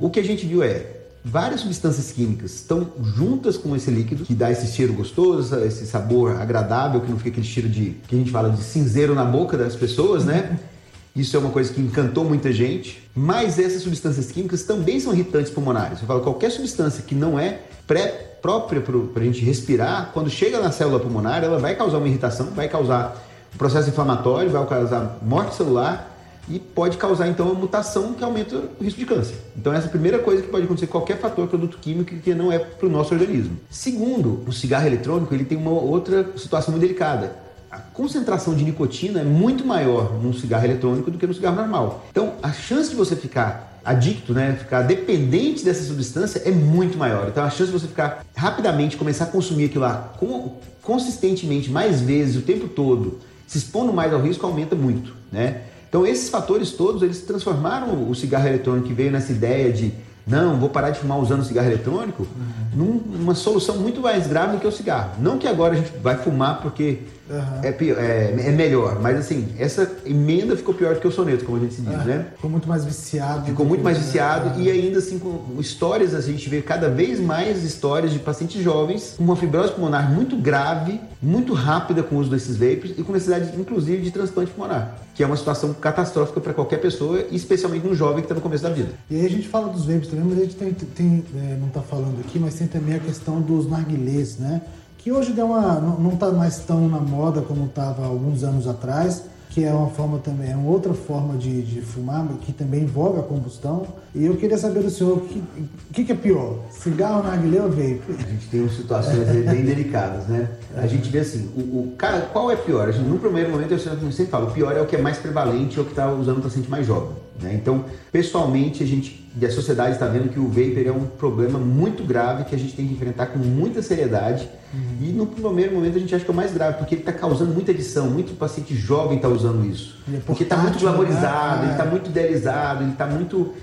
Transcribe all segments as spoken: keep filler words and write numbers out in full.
O que a gente viu é várias substâncias químicas estão juntas com esse líquido, que dá esse cheiro gostoso, esse sabor agradável, que não fica aquele cheiro de, que a gente fala de cinzeiro na boca das pessoas, né? Isso é uma coisa que encantou muita gente. Mas essas substâncias químicas também são irritantes pulmonares. Eu falo, qualquer substância que não é pré, própria para a gente respirar, quando chega na célula pulmonar, ela vai causar uma irritação, vai causar um processo inflamatório, vai causar morte celular e pode causar, então, uma mutação que aumenta o risco de câncer. Então, essa é a primeira coisa que pode acontecer com qualquer fator, produto químico que não é para o nosso organismo. Segundo, o cigarro eletrônico ele tem uma outra situação muito delicada. A concentração de nicotina é muito maior no cigarro eletrônico do que no cigarro normal. Então, a chance de você ficar adicto, né, ficar dependente dessa substância é muito maior. Então, a chance de você ficar rapidamente, começar a consumir aquilo lá consistentemente, mais vezes, o tempo todo, se expondo mais ao risco, aumenta muito, né? Então, esses fatores todos, eles transformaram o cigarro eletrônico, que veio nessa ideia de não, vou parar de fumar usando cigarro eletrônico, uhum. numa solução muito mais grave do que o cigarro. Não que agora a gente vai fumar porque uhum. é, pior, é, é melhor, mas assim, essa emenda ficou pior do que o soneto, como a gente se diz, uhum. né? Ficou muito mais viciado. Ficou muito mais viciado uhum. e ainda assim com histórias, a gente vê cada vez mais histórias de pacientes jovens com uma fibrose pulmonar muito grave, muito rápida com o uso desses vapes e com necessidade, inclusive, de transplante pulmonar, que é uma situação catastrófica para qualquer pessoa, especialmente um jovem que está no começo da vida. E aí a gente fala dos vapes também, mas a gente tem, tem é, não está falando aqui, mas tem também a questão dos narguilés, né? Que hoje deu uma, não está mais tão na moda como estava alguns anos atrás, que é uma forma também, é uma outra forma de, de fumar, que também envolve a combustão. E eu queria saber do senhor, o que, que, que é pior, cigarro, narguilé ou vape? A gente tem situações bem delicadas, né? A gente vê assim, o, o, qual é pior? A gente, no primeiro momento, eu sempre falo, o pior é o que é mais prevalente, é o que está usando o paciente mais jovem, né? Então, pessoalmente, a gente, a sociedade está vendo que o vapor é um problema muito grave que a gente tem que enfrentar com muita seriedade. Uhum. E no primeiro momento a gente acha que é o mais grave, porque ele está causando muita adição, muito paciente jovem está usando isso. É porque está muito glamorizado, né? Ele está muito idealizado, ele está muito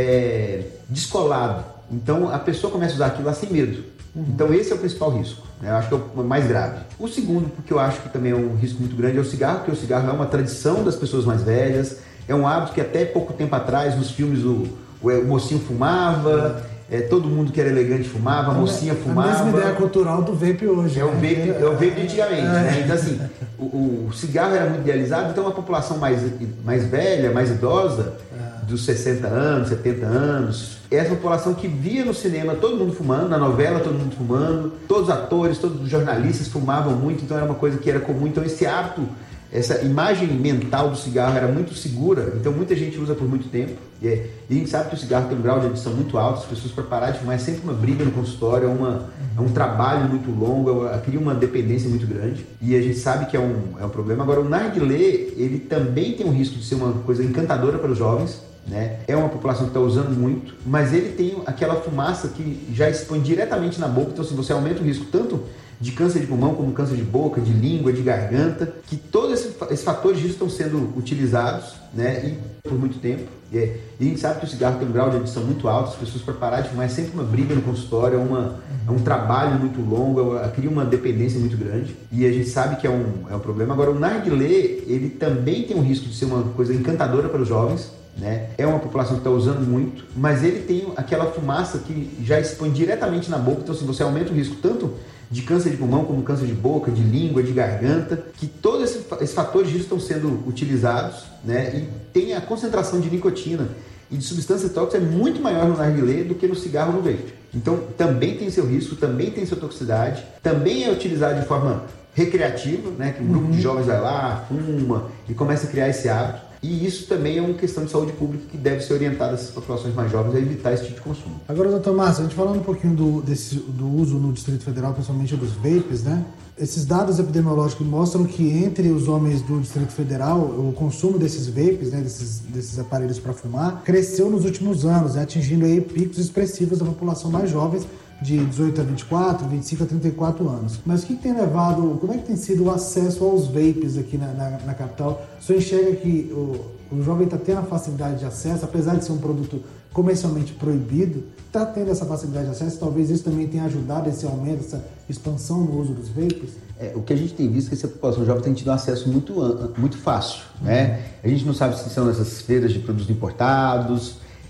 é, descolado. Então a pessoa começa a usar aquilo lá sem medo. Uhum. Então esse é o principal risco, né? Eu acho que é o mais grave. O segundo, porque eu acho que também é um risco muito grande, é o cigarro, porque o cigarro é uma tradição das pessoas mais velhas, é um hábito que até pouco tempo atrás nos filmes o, o, o mocinho fumava. É, todo mundo que era elegante fumava, a mocinha fumava. A mesma ideia cultural do vape hoje. É o vape, né? É o vape de antigamente, é. né? Então assim, o, o cigarro era muito idealizado, então a população mais, mais velha, mais idosa, é. dos sessenta anos, setenta anos, essa população que via no cinema todo mundo fumando, na novela todo mundo fumando, todos os atores, todos os jornalistas fumavam muito, então era uma coisa que era comum. Então esse hábito, essa imagem mental do cigarro era muito segura, então muita gente usa por muito tempo. E, é, e a gente sabe que o cigarro tem um grau de adição muito alto, as pessoas para parar de fumar é sempre uma briga no consultório, é, uma, é um trabalho muito longo, é, cria uma dependência muito grande e a gente sabe que é um, é um problema. Agora o narguilé, ele também tem um risco de ser uma coisa encantadora para os jovens, né? É uma população que está usando muito, mas ele tem aquela fumaça que já expõe diretamente na boca, então se você aumenta o risco tanto de câncer de pulmão, como câncer de boca, de língua, de garganta, que todos esses, esses fatores de risco estão sendo utilizados, né, e por muito tempo. E, é, e a gente sabe que o cigarro tem um grau de adição muito alto, as pessoas para parar de fumar é sempre uma briga no consultório, é, uma, é um trabalho muito longo, é, cria uma dependência muito grande e a gente sabe que é um, é um problema. Agora o narguilé, ele também tem um risco de ser uma coisa encantadora para os jovens, né? É uma população que está usando muito, mas ele tem aquela fumaça que já expõe diretamente na boca, então se você aumenta o risco tanto de câncer de pulmão, como câncer de boca, de língua, de garganta, que todos esses, esses fatores de risco estão sendo utilizados, né? E tem a concentração de nicotina e de substâncias tóxicas é muito maior no narguilé do que no cigarro ou no vape. Então também tem seu risco, também tem sua toxicidade, também é utilizado de forma recreativa, né? Que um grupo uhum. de jovens vai lá, fuma e começa a criar esse hábito. E isso também é uma questão de saúde pública que deve ser orientada às populações mais jovens a evitar esse tipo de consumo. Agora, doutor Márcio, a gente falando um pouquinho do, desse, do uso no Distrito Federal, principalmente dos vapes, né? Esses dados epidemiológicos mostram que entre os homens do Distrito Federal, o consumo desses vapes, né, desses, desses aparelhos para fumar, cresceu nos últimos anos, né, atingindo aí picos expressivos da população mais jovem, de dezoito a vinte e quatro, vinte e cinco a trinta e quatro anos. Mas o que tem levado, como é que tem sido o acesso aos vapes aqui na, na, na capital? O senhor enxerga que o, o jovem está tendo a facilidade de acesso, apesar de ser um produto comercialmente proibido, está tendo essa facilidade de acesso? Talvez isso também tenha ajudado esse aumento, essa expansão no uso dos vapes? É, o que a gente tem visto é que essa população jovem tem tido um acesso muito, muito fácil, né? A gente não sabe se são nessas feiras de produtos importados,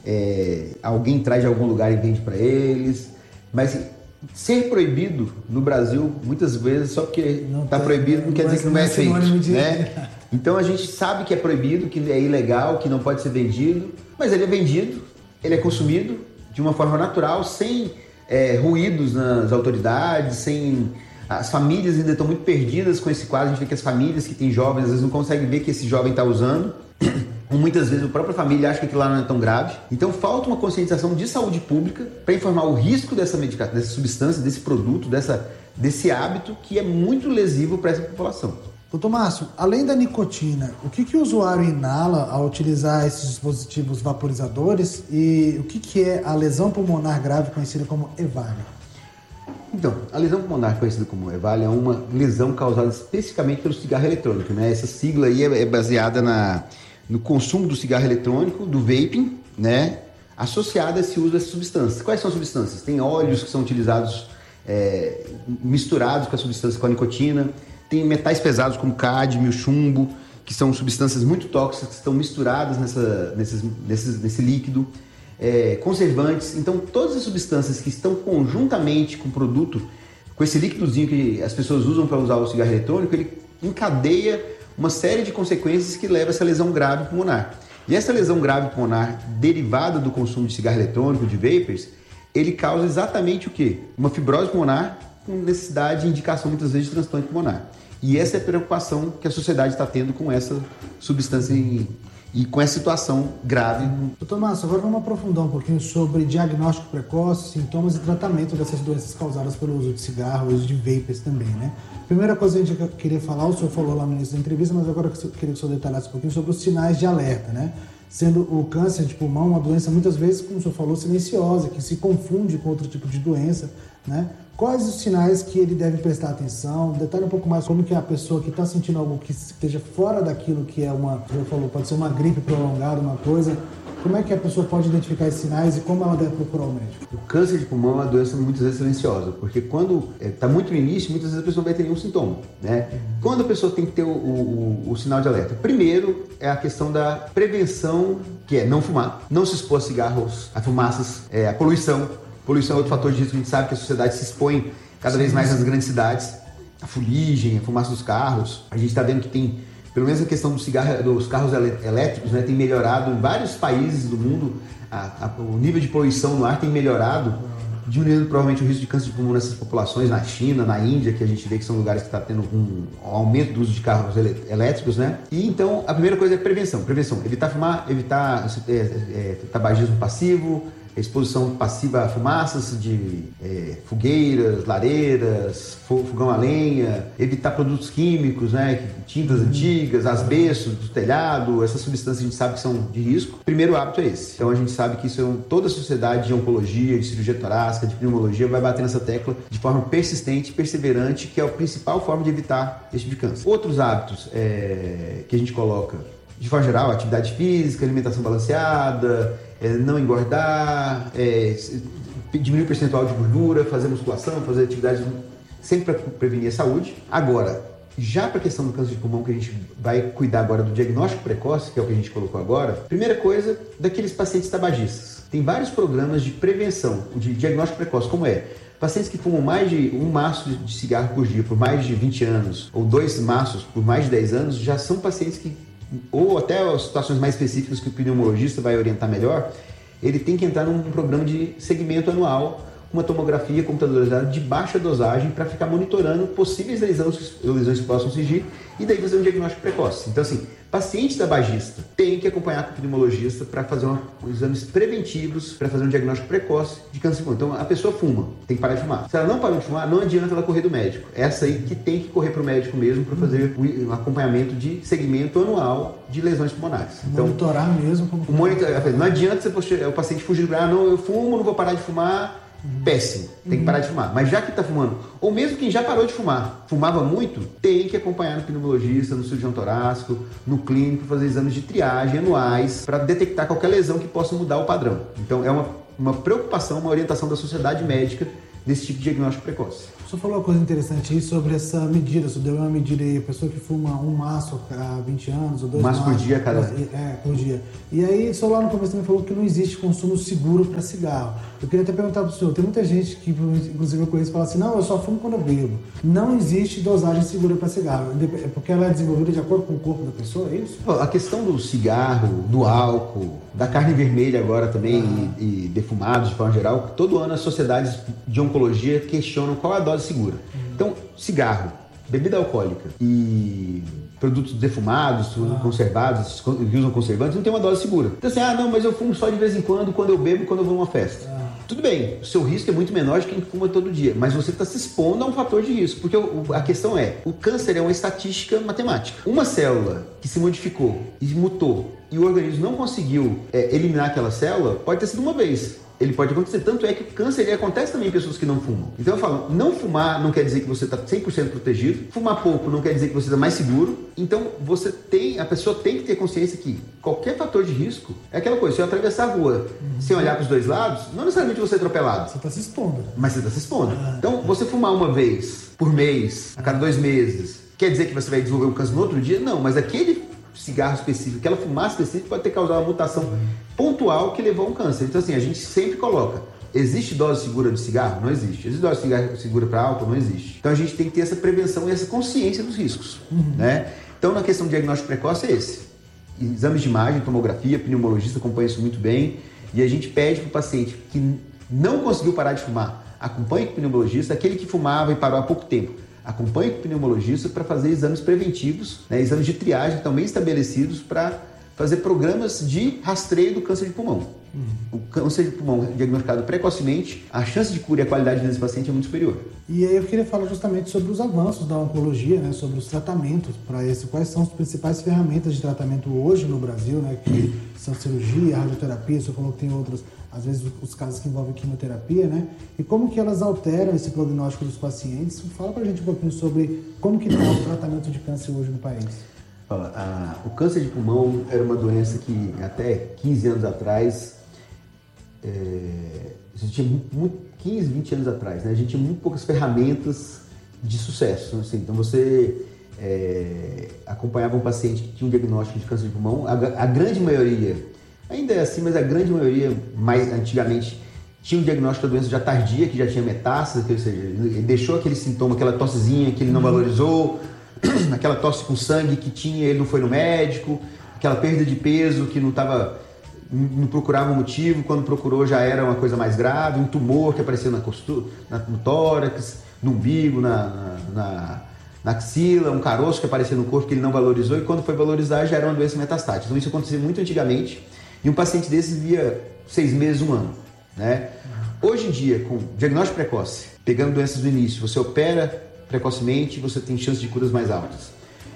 é, alguém traz de algum lugar e vende para eles. Mas ser proibido no Brasil, muitas vezes, só porque está proibido não quer dizer que não é feito. Né? Então a gente sabe que é proibido, que é ilegal, que não pode ser vendido, mas ele é vendido, ele é consumido de uma forma natural, sem é, ruídos nas autoridades, sem... As famílias ainda estão muito perdidas com esse quadro. A gente vê que as famílias que têm jovens às vezes não conseguem ver que esse jovem está usando. Ou muitas vezes a própria família acha que aquilo lá não é tão grave. Então falta uma conscientização de saúde pública para informar o risco dessa medicação, dessa substância, desse produto, dessa, desse hábito que é muito lesivo para essa população. Doutor Márcio, além da nicotina, o que, que o usuário inala ao utilizar esses dispositivos vaporizadores e o que, que é a lesão pulmonar grave conhecida como EVALI? Então, a lesão pulmonar conhecida como EVALI é uma lesão causada especificamente pelo cigarro eletrônico, né? Essa sigla aí é baseada na, no consumo do cigarro eletrônico, do vaping, né? Associada a esse uso dessas substâncias. Quais são as substâncias? Tem óleos que são utilizados é, misturados com a substância, com a nicotina. Tem metais pesados como cádmio, chumbo, que são substâncias muito tóxicas que estão misturadas nessa, nesses, nesses, nesse líquido. É, conservantes, então todas as substâncias que estão conjuntamente com o produto, com esse líquidozinho que as pessoas usam para usar o cigarro eletrônico, ele encadeia uma série de consequências que leva a essa lesão grave pulmonar. E essa lesão grave pulmonar derivada do consumo de cigarro eletrônico, de vapers, ele causa exatamente o quê? Uma fibrose pulmonar com necessidade e indicação muitas vezes de transplante pulmonar. E essa é a preocupação que a sociedade está tendo com essa substância em E com essa situação grave. Doutor Márcio, agora vamos aprofundar um pouquinho sobre diagnóstico precoce, sintomas e tratamento dessas doenças causadas pelo uso de cigarro, uso de vapers também, né? Primeira coisa que a gente queria falar, o senhor falou lá no início da entrevista, mas agora eu queria que o senhor detalhasse um pouquinho sobre os sinais de alerta, né? Sendo o câncer de pulmão uma doença muitas vezes, como o senhor falou, silenciosa, que se confunde com outro tipo de doença, né? Quais os sinais que ele deve prestar atenção? Detalhe um pouco mais como que a pessoa que está sentindo algo que esteja fora daquilo que é uma, como eu falou, pode ser uma gripe prolongada, uma coisa. Como é que a pessoa pode identificar esses sinais e como ela deve procurar o médico? O câncer de pulmão é uma doença muitas vezes silenciosa, porque quando está é, muito no início, muitas vezes a pessoa não vai ter nenhum sintoma, né? Uhum. Quando a pessoa tem que ter o, o, o, o sinal de alerta? Primeiro é a questão da prevenção, que é não fumar, não se expor a cigarros, a fumaças, é, a poluição. Poluição é outro fator de risco que a gente sabe que a sociedade se expõe cada vez mais nas grandes cidades. A fuligem, a fumaça dos carros. A gente está vendo que tem, pelo menos a questão do cigarro, dos carros elétricos, né, tem melhorado em vários países do mundo. A, a, o nível de poluição no ar tem melhorado, diminuindo provavelmente o risco de câncer de pulmão nessas populações, na China, na Índia, que a gente vê que são lugares que está tendo um aumento do uso de carros elétricos, né? E então a primeira coisa é prevenção. Prevenção, evitar fumar, evitar é, é, tabagismo passivo, exposição passiva a fumaças de é, fogueiras, lareiras, fogão a lenha, evitar produtos químicos, né, tintas uhum. antigas, asbesto do telhado, essas substâncias a gente sabe que são de risco. O primeiro hábito é esse. Então a gente sabe que isso é um, toda a sociedade de oncologia, de cirurgia torácica, de pneumologia vai bater nessa tecla de forma persistente, perseverante, que é a principal forma de evitar esse tipo de câncer. Outros hábitos é, que a gente coloca, de forma geral, atividade física, alimentação balanceada, é, não engordar, é, diminuir o percentual de gordura, fazer musculação, fazer atividades sempre para prevenir a saúde. Agora, já para a questão do câncer de pulmão, que a gente vai cuidar agora do diagnóstico precoce, que é o que a gente colocou agora, primeira coisa, daqueles pacientes tabagistas. Tem vários programas de prevenção, de diagnóstico precoce, como é? Pacientes que fumam mais de um maço de cigarro por dia por mais de vinte anos, ou dois maços por mais de dez anos, já são pacientes que, ou até as situações mais específicas que o pneumologista vai orientar melhor, ele tem que entrar num programa de segmento anual, uma tomografia computadorizada de baixa dosagem para ficar monitorando possíveis lesões, lesões que possam surgir e daí fazer um diagnóstico precoce. Então, assim, paciente tabagista tem que acompanhar com o pneumologista para fazer uma, exames preventivos, para fazer um diagnóstico precoce de câncer de pulmão. Então, a pessoa fuma, tem que parar de fumar. Se ela não parou de fumar, não adianta ela correr do médico. Essa aí que tem que correr para o médico mesmo para fazer um acompanhamento de segmento anual de lesões pulmonares. Então, monitorar mesmo. Como... Monitor, não adianta você, o paciente fugir do ah, não, eu fumo, não vou parar de fumar. Péssimo, tem que parar de fumar. Mas já que está fumando, ou mesmo quem já parou de fumar, fumava muito, tem que acompanhar no pneumologista, no cirurgião torácico, no clínico, fazer exames de triagem anuais para detectar qualquer lesão que possa mudar o padrão. Então é uma, uma preocupação, uma orientação da sociedade médica desse tipo de diagnóstico precoce. O senhor falou uma coisa interessante aí sobre essa medida, o senhor deu uma medida aí, a pessoa que fuma um maço há vinte anos ou dois maços por dia cada É, por dia. E aí, o senhor lá no começo também falou que não existe consumo seguro para cigarro. Eu queria até perguntar para o senhor, tem muita gente que, inclusive eu conheço, fala assim, não, eu só fumo quando eu bebo. Não existe dosagem segura para cigarro, é porque ela é desenvolvida de acordo com o corpo da pessoa, é isso? A questão do cigarro, do álcool, da carne vermelha agora também ah. e, e defumados de forma geral, todo ano as sociedades de oncologia questionam qual é a dose segura. Uhum. Então, cigarro, bebida alcoólica e produtos defumados, ah. conservados, que usam conservantes, não tem uma dose segura. Então assim, ah não, mas eu fumo só de vez em quando, quando eu bebo, quando eu vou numa festa. Ah. Tudo bem, o seu risco é muito menor de quem fuma todo dia, mas você está se expondo a um fator de risco, porque o, a questão é, o câncer é uma estatística matemática. Uma célula que se modificou e mutou e o organismo não conseguiu é, eliminar aquela célula, pode ter sido uma vez. Ele pode acontecer, tanto é que o câncer ele acontece também em pessoas que não fumam. Então eu falo, não fumar não quer dizer que você está cem por cento protegido, fumar pouco não quer dizer que você está mais seguro. Então você tem, a pessoa tem que ter consciência que qualquer fator de risco é aquela coisa, se eu atravessar a rua uhum. sem olhar para os dois lados, não necessariamente você é atropelado. Você está se expondo. Mas você está se expondo. Ah, então você fumar uma vez por mês, a cada dois meses, quer dizer que você vai desenvolver um câncer no outro dia? Não, mas aquele cigarro específico, aquela fumaça específica pode ter causado uma mutação pontual que levou a um câncer. Então assim, a gente sempre coloca, existe dose segura de cigarro? Não existe. Existe dose segura para álcool? Não existe. Então a gente tem que ter essa prevenção e essa consciência dos riscos. Uhum. Né? Então na questão do diagnóstico precoce é esse. Exames de imagem, tomografia, pneumologista acompanha isso muito bem e a gente pede para o paciente que não conseguiu parar de fumar, acompanhe com o pneumologista, aquele que fumava e parou há pouco tempo, acompanhe com o pneumologista para fazer exames preventivos, né, exames de triagem também estabelecidos para fazer programas de rastreio do câncer de pulmão. Uhum. O câncer de pulmão diagnosticado precocemente, a chance de cura e a qualidade de vida desse paciente é muito superior. E aí eu queria falar justamente sobre os avanços da oncologia, né, sobre os tratamentos para esse. Quais são as principais ferramentas de tratamento hoje no Brasil, né, que uhum. são cirurgia, radioterapia, você falou que tem outros, às vezes os casos que envolvem quimioterapia, né? E como que elas alteram esse prognóstico dos pacientes? Fala pra gente um pouquinho sobre como que está o tratamento de câncer hoje no país. Fala, a, o câncer de pulmão era uma doença que até quinze anos atrás, é, a gente tinha muito, quinze, vinte anos atrás, né? A gente tinha muito poucas ferramentas de sucesso. Assim. Então você é, acompanhava um paciente que tinha um diagnóstico de câncer de pulmão, a, a grande maioria, ainda é assim, mas a grande maioria, mais antigamente, tinha um diagnóstico da doença já tardia, que já tinha metástase, ou seja, ele deixou aquele sintoma, aquela tossezinha que ele não valorizou, aquela tosse com sangue que tinha, ele não foi no médico, aquela perda de peso que não estava, não procurava um motivo, quando procurou já era uma coisa mais grave, um tumor que apareceu na costura, na, no tórax, no umbigo, na, na, na axila, um caroço que apareceu no corpo que ele não valorizou e quando foi valorizar já era uma doença metastática. Então isso acontecia muito antigamente e um paciente desse via seis meses, um ano. Né? Hoje em dia, com diagnóstico precoce, pegando doenças do início, você opera precocemente, você tem chances de curas mais altas.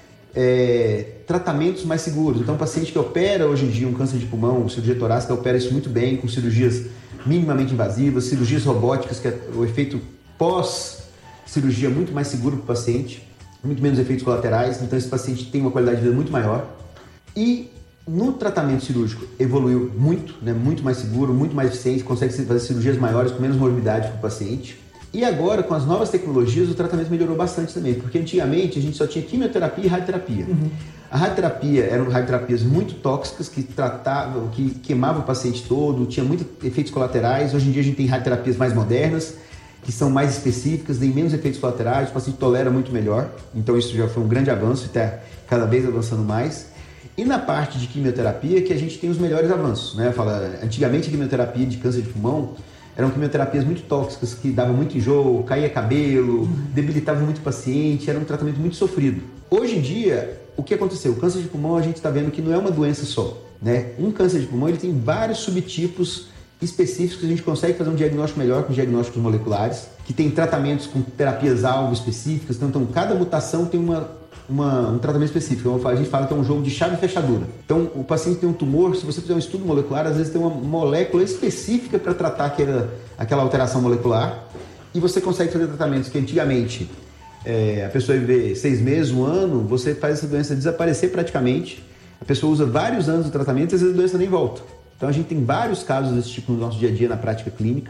É, tratamentos mais seguros. Então, o paciente que opera hoje em dia um câncer de pulmão, cirurgia torácica, opera isso muito bem, com cirurgias minimamente invasivas, cirurgias robóticas, que é o efeito pós-cirurgia muito mais seguro para o paciente, muito menos efeitos colaterais, então esse paciente tem uma qualidade de vida muito maior. E no tratamento cirúrgico evoluiu muito, né, muito mais seguro, muito mais eficiente, consegue fazer cirurgias maiores com menos morbidade para o paciente. E agora, com as novas tecnologias, o tratamento melhorou bastante também, porque antigamente a gente só tinha quimioterapia e radioterapia. Uhum. A radioterapia eram radioterapias muito tóxicas, que tratavam, que queimavam o paciente todo, tinha muitos efeitos colaterais. Hoje em dia a gente tem radioterapias mais modernas, que são mais específicas, têm menos efeitos colaterais, o paciente tolera muito melhor. Então isso já foi um grande avanço e está cada vez avançando mais. E na parte de quimioterapia que a gente tem os melhores avanços, né? Fala, antigamente a quimioterapia de câncer de pulmão eram quimioterapias muito tóxicas, que davam muito enjoo, caía cabelo, debilitavam muito o paciente, era um tratamento muito sofrido. Hoje em dia, o que aconteceu? O câncer de pulmão a gente está vendo que não é uma doença só, né? Um câncer de pulmão ele tem vários subtipos específicos que a gente consegue fazer um diagnóstico melhor com diagnósticos moleculares, que tem tratamentos com terapias-alvo específicas, então, então cada mutação tem uma Uma, um tratamento específico. A gente fala que é um jogo de chave e fechadura. Então, o paciente tem um tumor, se você fizer um estudo molecular, às vezes tem uma molécula específica para tratar aquela, aquela alteração molecular e você consegue fazer tratamentos que antigamente é, a pessoa ia viver seis meses, um ano, você faz essa doença desaparecer praticamente, a pessoa usa vários anos de tratamento e às vezes a doença nem volta. Então, a gente tem vários casos desse tipo no nosso dia a dia na prática clínica.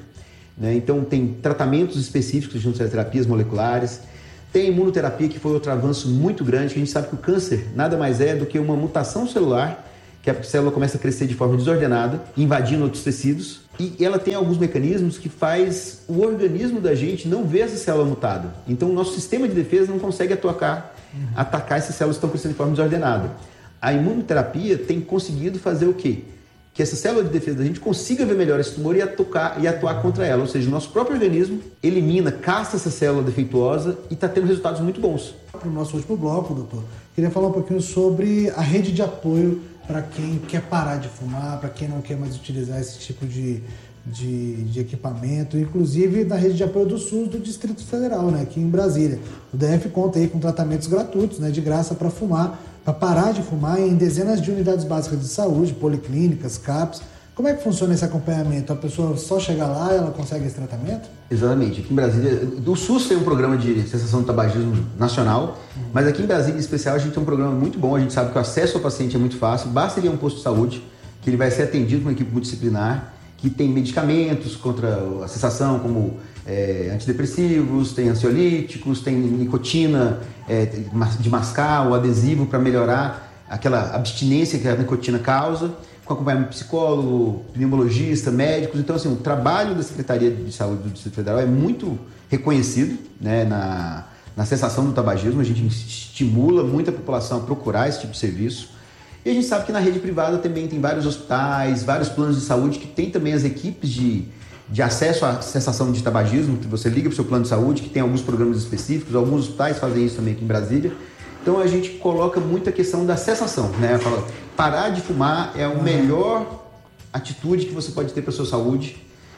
né? Então tem tratamentos específicos de terapias moleculares, tem imunoterapia, que foi outro avanço muito grande, que a gente sabe que o câncer nada mais é do que uma mutação celular, que a célula começa a crescer de forma desordenada, invadindo outros tecidos, e ela tem alguns mecanismos que faz o organismo da gente não ver essa célula mutada. Então o nosso sistema de defesa não consegue atacar, uhum. atacar essas células que estão crescendo de forma desordenada. A imunoterapia tem conseguido fazer o quê? Que essa célula de defesa da gente consiga ver melhor esse tumor e, atuar, e atuar contra ela. Ou seja, o nosso próprio organismo elimina, caça essa célula defeituosa e está tendo resultados muito bons. Para o nosso último bloco, doutor, queria falar um pouquinho sobre a rede de apoio para quem quer parar de fumar, para quem não quer mais utilizar esse tipo de, de, de equipamento, inclusive na rede de apoio do SUS do Distrito Federal, né, aqui em Brasília. O D F conta aí com tratamentos gratuitos, né, de graça para fumar, para parar de fumar em dezenas de unidades básicas de saúde, policlínicas, C A Ps. Como é que funciona esse acompanhamento? A pessoa só chega lá e ela consegue esse tratamento? Exatamente. Aqui em Brasília, o SUS tem um programa de cessação do tabagismo nacional, uhum. mas aqui em Brasília, em especial, a gente tem um programa muito bom. A gente sabe que o acesso ao paciente é muito fácil. Basta ele ir a um posto de saúde, que ele vai ser atendido por uma equipe multidisciplinar, que tem medicamentos contra a cessação, como é, antidepressivos, tem ansiolíticos, tem nicotina é, de mascar, o adesivo para melhorar aquela abstinência que a nicotina causa, com acompanhamento psicólogo, pneumologista, médicos. Então, assim, o trabalho da Secretaria de Saúde do Distrito Federal é muito reconhecido, né, na, na cessação do tabagismo. A gente estimula muito a população a procurar esse tipo de serviço. E a gente sabe que na rede privada também tem vários hospitais, vários planos de saúde que tem também as equipes de, de acesso à cessação de tabagismo, que você liga para o seu plano de saúde, que tem alguns programas específicos, alguns hospitais fazem isso também aqui em Brasília. Então a gente coloca muito a questão da cessação, né? Fala, parar de fumar é a melhor atitude que você pode ter para a sua saúde,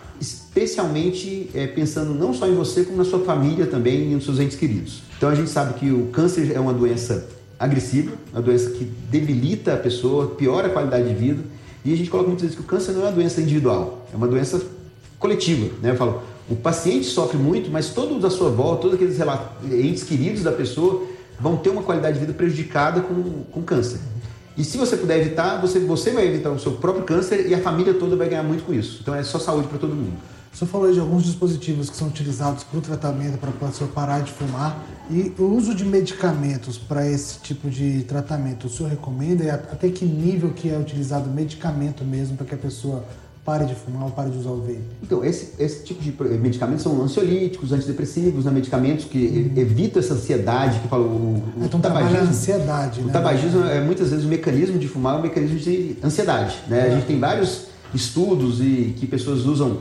especialmente é, pensando não só em você, como na sua família também e nos seus entes queridos. Então a gente sabe que o câncer é uma doença agressiva, uma doença que debilita a pessoa, piora a qualidade de vida, e a gente coloca muitas vezes que o câncer não é uma doença individual, é uma doença coletiva, né? Eu falo, o paciente sofre muito, mas todos à sua volta, todos aqueles entes queridos da pessoa vão ter uma qualidade de vida prejudicada com, com câncer. E se você puder evitar, você, você vai evitar o seu próprio câncer e a família toda vai ganhar muito com isso. Então é só saúde para todo mundo. O senhor falou de alguns dispositivos que são utilizados para o tratamento, para a pessoa parar de fumar. E o uso de medicamentos para esse tipo de tratamento, o senhor recomenda? E até que nível que é utilizado medicamento mesmo para que a pessoa pare de fumar ou pare de usar o vape? Então, esse, esse tipo de medicamentos são ansiolíticos, antidepressivos, né? Medicamentos que uhum. evitam essa ansiedade, que fala o, o então, tabagismo. A ansiedade, o né? tabagismo é muitas vezes o mecanismo de fumar é um mecanismo de ansiedade, né? É. A gente tem vários estudos e que pessoas usam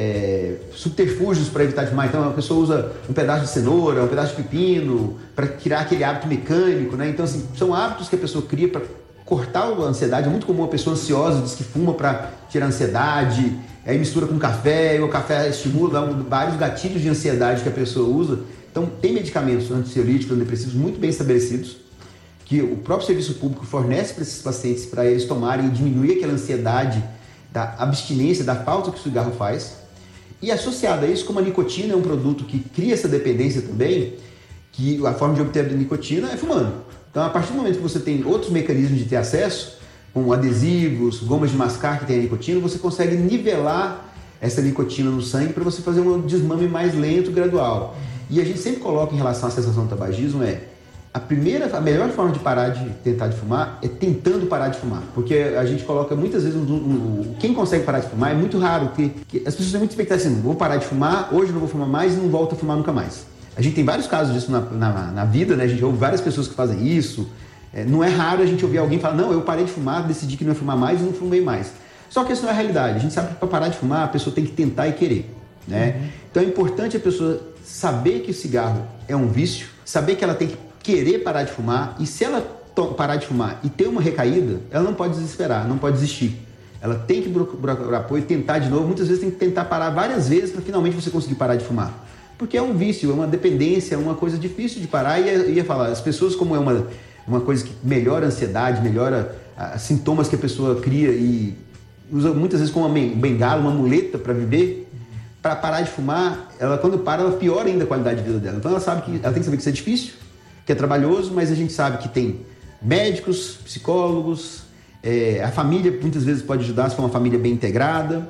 é, subterfúgios para evitar de fumar. Então, a pessoa usa um pedaço de cenoura, um pedaço de pepino para tirar aquele hábito mecânico, né? Então, assim, são hábitos que a pessoa cria para cortar a ansiedade. É muito comum a pessoa ansiosa diz que fuma para tirar a ansiedade, aí mistura com café, e o café estimula um, vários gatilhos de ansiedade que a pessoa usa. Então tem medicamentos ansiolíticos, antidepressivos muito bem estabelecidos, que o próprio serviço público fornece para esses pacientes para eles tomarem e diminuir aquela ansiedade da abstinência, da falta que o cigarro faz. E associado a isso, como a nicotina é um produto que cria essa dependência também, que a forma de obter a nicotina é fumando. Então, a partir do momento que você tem outros mecanismos de ter acesso, como adesivos, gomas de mascar que tem a nicotina, você consegue nivelar essa nicotina no sangue para você fazer um desmame mais lento e gradual. E a gente sempre coloca em relação à cessação do tabagismo é a primeira, a melhor forma de parar de tentar de fumar é tentando parar de fumar, porque a gente coloca muitas vezes um, um, quem consegue parar de fumar é muito raro, porque as pessoas têm muita expectativa assim, vou parar de fumar, hoje não vou fumar mais e não volto a fumar nunca mais. A gente tem vários casos disso na, na, na vida, né? A gente ouve várias pessoas que fazem isso. É, não é raro a gente ouvir alguém falar, não, eu parei de fumar, decidi que não ia fumar mais e não fumei mais. Só que isso não é a realidade. A gente sabe que para parar de fumar, a pessoa tem que tentar e querer, né? Uhum. Então é importante a pessoa saber que o cigarro é um vício, saber que ela tem que querer parar de fumar, e se ela parar de fumar e ter uma recaída, ela não pode desesperar, não pode desistir. Ela tem que procurar apoio, tentar de novo. Muitas vezes tem que tentar parar várias vezes para finalmente você conseguir parar de fumar. Porque é um vício, é uma dependência, é uma coisa difícil de parar. E ia, ia falar, as pessoas, como é uma, uma coisa que melhora a ansiedade, melhora a, sintomas que a pessoa cria e usa muitas vezes como uma bengala, uma muleta para viver, para parar de fumar, ela quando para, ela piora ainda a qualidade de vida dela. Então ela sabe que ela tem que saber que isso é difícil, que é trabalhoso, mas a gente sabe que tem médicos, psicólogos, é, a família muitas vezes pode ajudar se for uma família bem integrada.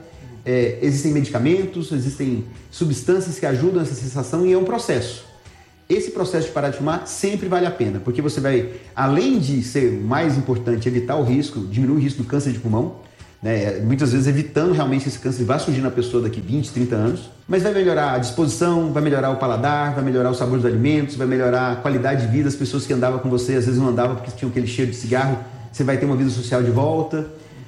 é, existem medicamentos, existem substâncias que ajudam essa sensação e é um processo. Esse processo de parar de fumar sempre vale a pena, porque você vai, além de ser mais importante evitar o risco, diminuir o risco do câncer de pulmão, né, muitas vezes evitando realmente esse câncer vai surgir na pessoa daqui vinte, trinta anos, mas vai melhorar a disposição, vai melhorar o paladar, vai melhorar o sabor dos alimentos, vai melhorar a qualidade de vida. As pessoas que andavam com você às vezes não andavam porque tinham aquele cheiro de cigarro, você vai ter uma vida social de volta.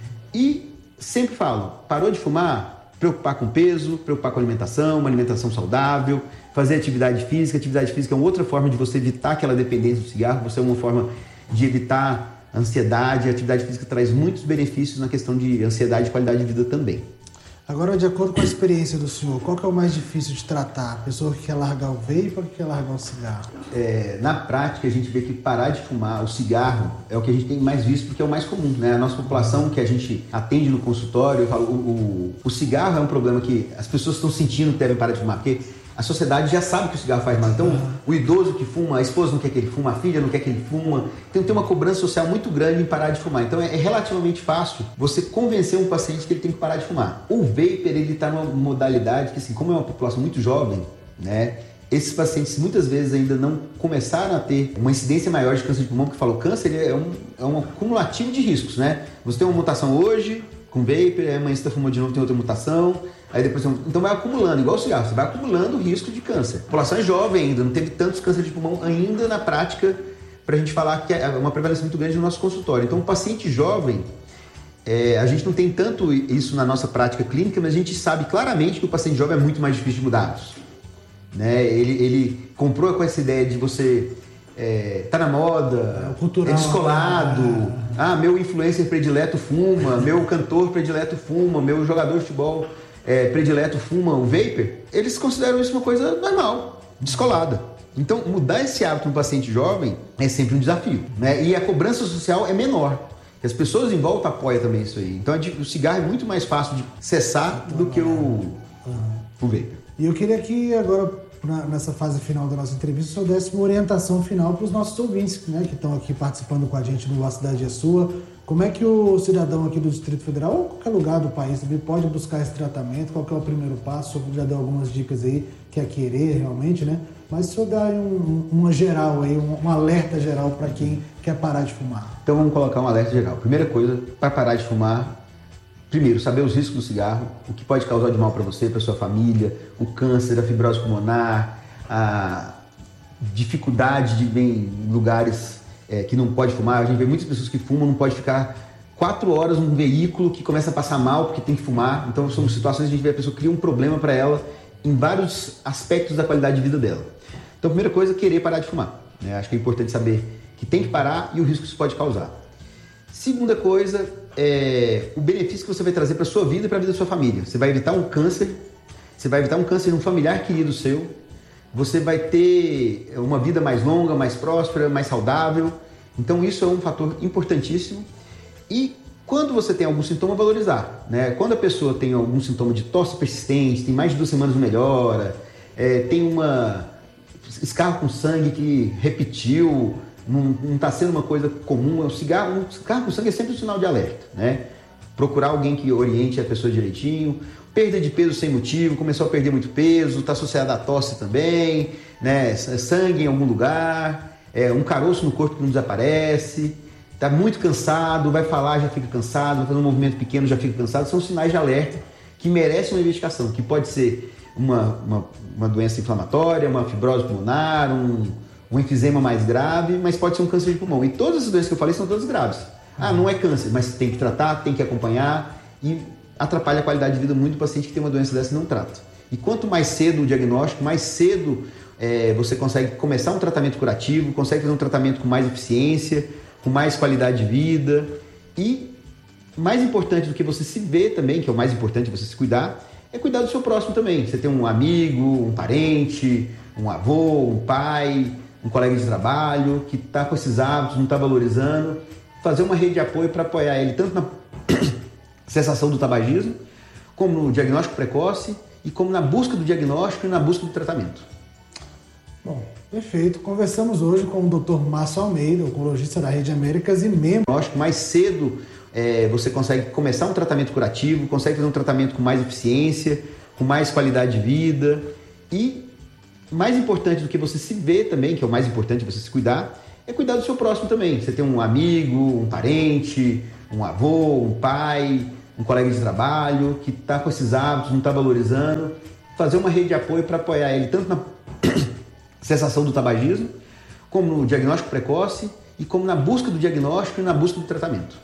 E sempre falo, parou de fumar, preocupar com peso, preocupar com alimentação, uma alimentação saudável, fazer atividade física. Atividade física é uma outra forma de você evitar aquela dependência do cigarro, você é uma forma de evitar a ansiedade. A atividade física traz muitos benefícios na questão de ansiedade e qualidade de vida também. Agora, de acordo com a experiência do senhor, qual que é o mais difícil de tratar? A pessoa que quer largar o vape ou que quer largar o cigarro? É, na prática, a gente vê que parar de fumar o cigarro é o que a gente tem mais visto, porque é o mais comum, né? A nossa população que a gente atende no consultório, eu falo, o, o, o cigarro é um problema que as pessoas estão sentindo que devem parar de fumar, porque a sociedade já sabe que o cigarro faz mal. Então, uhum. o idoso que fuma, a esposa não quer que ele fuma, a filha não quer que ele fuma. Então, tem uma cobrança social muito grande em parar de fumar. Então, é, é relativamente fácil você convencer um paciente que ele tem que parar de fumar. O vapor, ele está numa modalidade que, assim, como é uma população muito jovem, né? Esses pacientes muitas vezes ainda não começaram a ter uma incidência maior de câncer de pulmão, porque falou, câncer é um, é um acumulativo de riscos, né? Você tem uma mutação hoje com vapor, aí amanhã você está fumando de novo, tem outra mutação. Aí depois, então vai acumulando, igual o cigarro, você vai acumulando o risco de câncer. A população é jovem ainda, não teve tantos câncer de pulmão ainda na prática para a gente falar que é uma prevalência muito grande no nosso consultório. Então, o paciente jovem, é, a gente não tem tanto isso na nossa prática clínica, mas a gente sabe claramente que o paciente jovem é muito mais difícil de mudar hábitos. Né? Ele, ele comprou com essa ideia de você é, tá na moda, é, cultural, é descolado, é. ah, meu influencer predileto fuma, meu cantor predileto fuma, meu jogador de futebol É, predileto fuma o vapor, eles consideram isso uma coisa normal, descolada. Então, mudar esse hábito no paciente jovem é sempre um desafio, né? E a cobrança social é menor. As pessoas em volta apoiam também isso aí. Então, o cigarro é muito mais fácil de cessar do que o, o vapor. E eu queria que agora, nessa fase final da nossa entrevista, o senhor desse uma orientação final para os nossos ouvintes, né, que estão aqui participando com a gente no A Cidade é Sua. Como é que o cidadão aqui do Distrito Federal, ou qualquer lugar do país, pode buscar esse tratamento? Qual que é o primeiro passo? O senhor já deu algumas dicas aí, que é querer realmente, né? Mas o senhor dá um, uma geral aí, um, um alerta geral para quem quer parar de fumar. Então vamos colocar um alerta geral. Primeira coisa, para parar de fumar, primeiro, saber os riscos do cigarro, o que pode causar de mal para você, para sua família, o câncer, a fibrose pulmonar, a dificuldade de ir em lugares É, que não pode fumar. A gente vê muitas pessoas que fumam, não pode ficar quatro horas num veículo que começa a passar mal porque tem que fumar. Então são situações que a gente vê a pessoa cria um problema para ela em vários aspectos da qualidade de vida dela. Então a primeira coisa é querer parar de fumar, né? Acho que é importante saber que tem que parar e o risco que isso pode causar. Segunda coisa é o benefício que você vai trazer para a sua vida e para a vida da sua família. Você vai evitar um câncer, você vai evitar um câncer de um familiar querido seu. Você vai ter uma vida mais longa, mais próspera, mais saudável. Então isso é um fator importantíssimo. E quando você tem algum sintoma, valorizar, né? Quando a pessoa tem algum sintoma de tosse persistente, tem mais de duas semanas não melhora, é, tem uma escarro com sangue que repetiu, não está sendo uma coisa comum. O cigarro, um cigarro com sangue é sempre um sinal de alerta, né? Procurar alguém que oriente a pessoa direitinho. Perda de peso sem motivo, começou a perder muito peso, está associado à tosse também, né? Sangue em algum lugar, é, um caroço no corpo que não desaparece, está muito cansado, vai falar, já fica cansado, vai fazer um movimento pequeno, já fica cansado. São sinais de alerta que merecem uma investigação, que pode ser uma, uma, uma doença inflamatória, uma fibrose pulmonar, um, um enfisema mais grave, mas pode ser um câncer de pulmão. E todas as doenças que eu falei são todas graves. Ah, não é câncer, mas tem que tratar, tem que acompanhar e atrapalha a qualidade de vida muito do paciente que tem uma doença dessa e não trata. E quanto mais cedo o diagnóstico, mais cedo é, você consegue começar um tratamento curativo, consegue fazer um tratamento com mais eficiência, com mais qualidade de vida. E mais importante do que você se ver também, que é o mais importante você se cuidar, é cuidar do seu próximo também. Você tem um amigo, um parente, um avô, um pai, um colega de trabalho que está com esses hábitos, não está valorizando. Fazer uma rede de apoio para apoiar ele tanto na cessação do tabagismo, como no diagnóstico precoce e como na busca do diagnóstico e na busca do tratamento. Bom, perfeito. Conversamos hoje com o doutor Márcio Almeida, oncologista da Rede Américas e membro. O diagnóstico mais cedo é, você consegue começar um tratamento curativo, consegue fazer um tratamento com mais eficiência, com mais qualidade de vida. E mais importante do que você se ver também, que é o mais importante você se cuidar, é cuidar do seu próximo também. Você tem um amigo, um parente, um avô, um pai, um colega de trabalho que está com esses hábitos, não está valorizando, fazer uma rede de apoio para apoiar ele tanto na cessação do tabagismo, como no diagnóstico precoce e como na busca do diagnóstico e na busca do tratamento.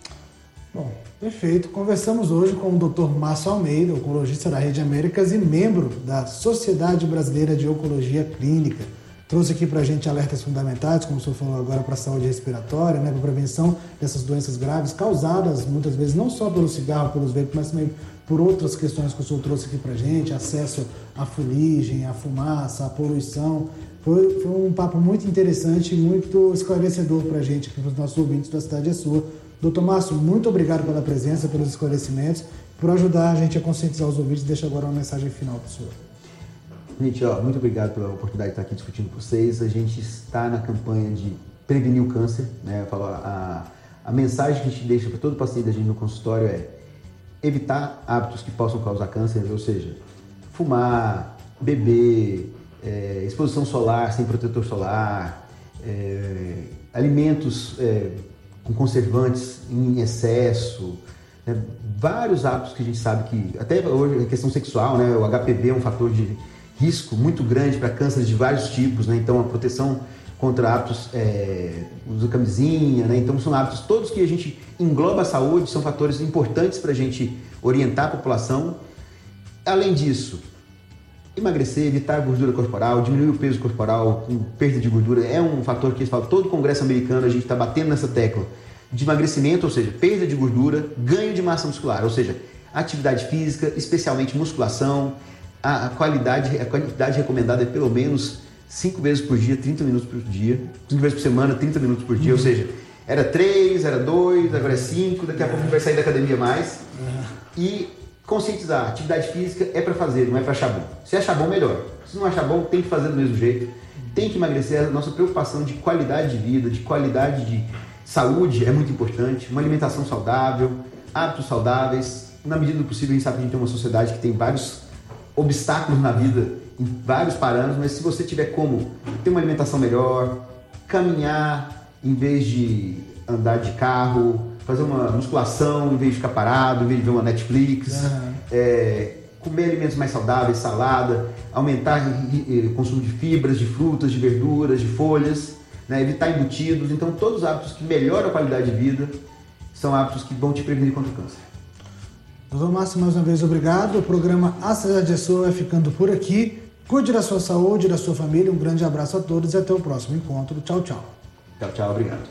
Bom, perfeito. Conversamos hoje com o doutor Márcio Almeida, oncologista da Rede Américas e membro da Sociedade Brasileira de Oncologia Clínica. Trouxe aqui para a gente alertas fundamentais, como o senhor falou agora, para a saúde respiratória, né, para a prevenção dessas doenças graves, causadas muitas vezes não só pelo cigarro, pelos vapes, mas também por outras questões que o senhor trouxe aqui para a gente, acesso à fuligem, à fumaça, à poluição. Foi, foi um papo muito interessante e muito esclarecedor para a gente, para os nossos ouvintes da Cidade é Sua. Doutor Márcio, muito obrigado pela presença, pelos esclarecimentos, por ajudar a gente a conscientizar os ouvintes. Deixa agora uma mensagem final para o senhor. Gente, ó, muito obrigado pela oportunidade de estar aqui discutindo com vocês. A gente está na campanha de prevenir o câncer, né? Eu falo, a, a mensagem que a gente deixa para todo paciente da gente no consultório é evitar hábitos que possam causar câncer, ou seja, fumar, beber, é, exposição solar sem protetor solar, é, alimentos é, com conservantes em excesso, né? Vários hábitos que a gente sabe que, até hoje a questão sexual, né? O H P V é um fator de risco muito grande para cânceres de vários tipos, né? Então a proteção contra hábitos, é, uso de camisinha, né? Então são hábitos todos que a gente engloba a saúde, são fatores importantes para a gente orientar a população. Além disso, emagrecer, evitar a gordura corporal, diminuir o peso corporal com perda de gordura é um fator que eles falam, todo o Congresso americano a gente está batendo nessa tecla de emagrecimento, ou seja, perda de gordura, ganho de massa muscular, ou seja, atividade física, especialmente musculação. A qualidade, a quantidade recomendada é pelo menos cinco vezes por dia, trinta minutos por dia, cinco vezes por semana, trinta minutos por dia, uhum. Ou seja, era três, era dois, agora é cinco, daqui a pouco a gente vai sair da academia mais. Uhum. E conscientizar, atividade física é para fazer, não é para achar bom. Se achar bom, melhor. Se não achar bom, tem que fazer do mesmo jeito. Tem que emagrecer. A nossa preocupação de qualidade de vida, de qualidade de saúde é muito importante. Uma alimentação saudável, hábitos saudáveis. Na medida do possível, a gente sabe que a gente tem uma sociedade que tem vários obstáculos na vida, em vários parâmetros, mas se você tiver como ter uma alimentação melhor, caminhar em vez de andar de carro, fazer uma musculação em vez de ficar parado, em vez de ver uma Netflix, uhum. é, comer alimentos mais saudáveis, salada, aumentar o consumo de fibras, de frutas, de verduras, de folhas, né, evitar embutidos. Então todos os hábitos que melhoram a qualidade de vida são hábitos que vão te prevenir contra o câncer. doutor Márcio, mais uma vez, obrigado. O programa A Cidade é Sua vai ficando por aqui. Cuide da sua saúde, da sua família. Um grande abraço a todos e até o próximo encontro. Tchau, tchau. Tchau, tchau. Obrigado.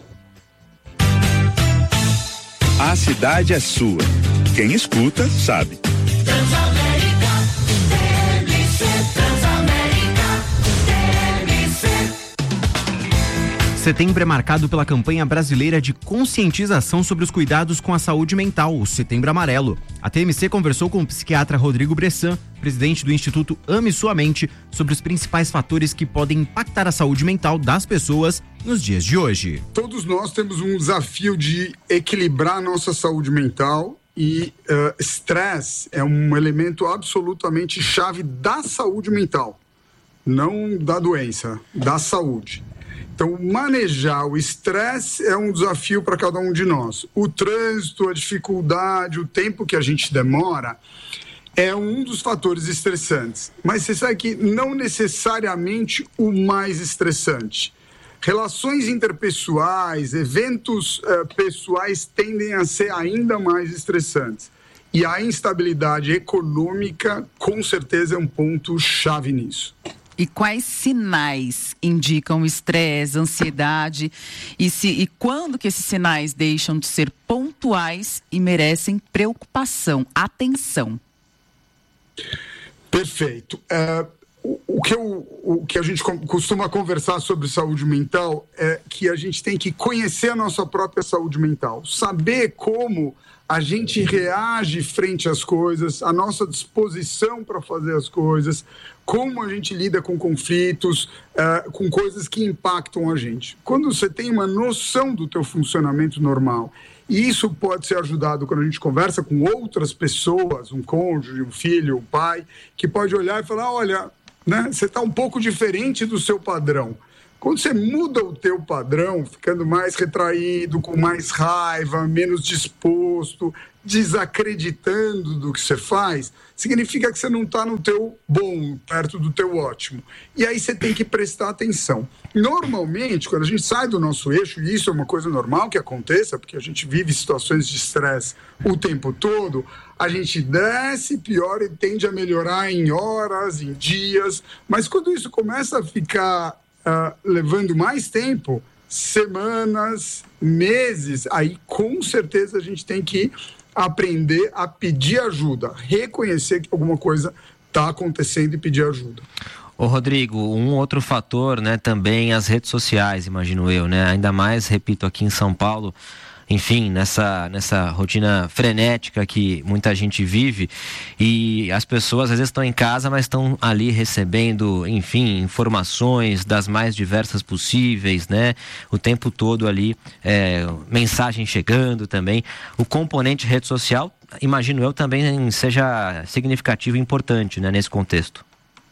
A Cidade é Sua. Quem escuta, sabe. Transamérica, T M C, Transamérica, T M C. Setembro é marcado pela campanha brasileira de conscientização sobre os cuidados com a saúde mental, o Setembro Amarelo. A T M C conversou com o psiquiatra Rodrigo Bressan, presidente do Instituto Ame Sua Mente, sobre os principais fatores que podem impactar a saúde mental das pessoas nos dias de hoje. Todos nós temos um desafio de equilibrar a nossa saúde mental e estresse uh, é um elemento absolutamente chave da saúde mental, não da doença, da saúde. Então, manejar o estresse é um desafio para cada um de nós. O trânsito, a dificuldade, o tempo que a gente demora é um dos fatores estressantes. Mas você sabe que não necessariamente o mais estressante. Relações interpessoais, eventos uh, pessoais tendem a ser ainda mais estressantes. E a instabilidade econômica, com certeza, é um ponto-chave nisso. E quais sinais indicam estresse, ansiedade e, se, e quando que esses sinais deixam de ser pontuais e merecem preocupação, atenção? Perfeito. Uh, o, o que, eu, o que a gente costuma conversar sobre saúde mental é que a gente tem que conhecer a nossa própria saúde mental, saber como a gente reage frente às coisas, a nossa disposição para fazer as coisas, como a gente lida com conflitos, uh, com coisas que impactam a gente. Quando você tem uma noção do teu funcionamento normal, e isso pode ser ajudado quando a gente conversa com outras pessoas, um cônjuge, um filho, um pai, que pode olhar e falar, olha, né, você está um pouco diferente do seu padrão. Quando você muda o teu padrão, ficando mais retraído, com mais raiva, menos disposto, desacreditando do que você faz, significa que você não está no teu bom, perto do teu ótimo. E aí você tem que prestar atenção. Normalmente, quando a gente sai do nosso eixo, e isso é uma coisa normal que aconteça, porque a gente vive situações de estresse o tempo todo, a gente desce, piora e tende a melhorar em horas, em dias, mas quando isso começa a ficar Uh, levando mais tempo, semanas, meses, aí com certeza a gente tem que aprender a pedir ajuda, reconhecer que alguma coisa está acontecendo e pedir ajuda. Ô Rodrigo, um outro fator, né, também as redes sociais, imagino eu, né, ainda mais, repito, aqui em São Paulo, enfim, nessa, nessa rotina frenética que muita gente vive, e as pessoas às vezes estão em casa, mas estão ali recebendo, enfim, informações das mais diversas possíveis, né? O tempo todo ali, é, mensagem chegando também. O componente rede social, imagino eu, também seja significativo e importante, né, nesse contexto.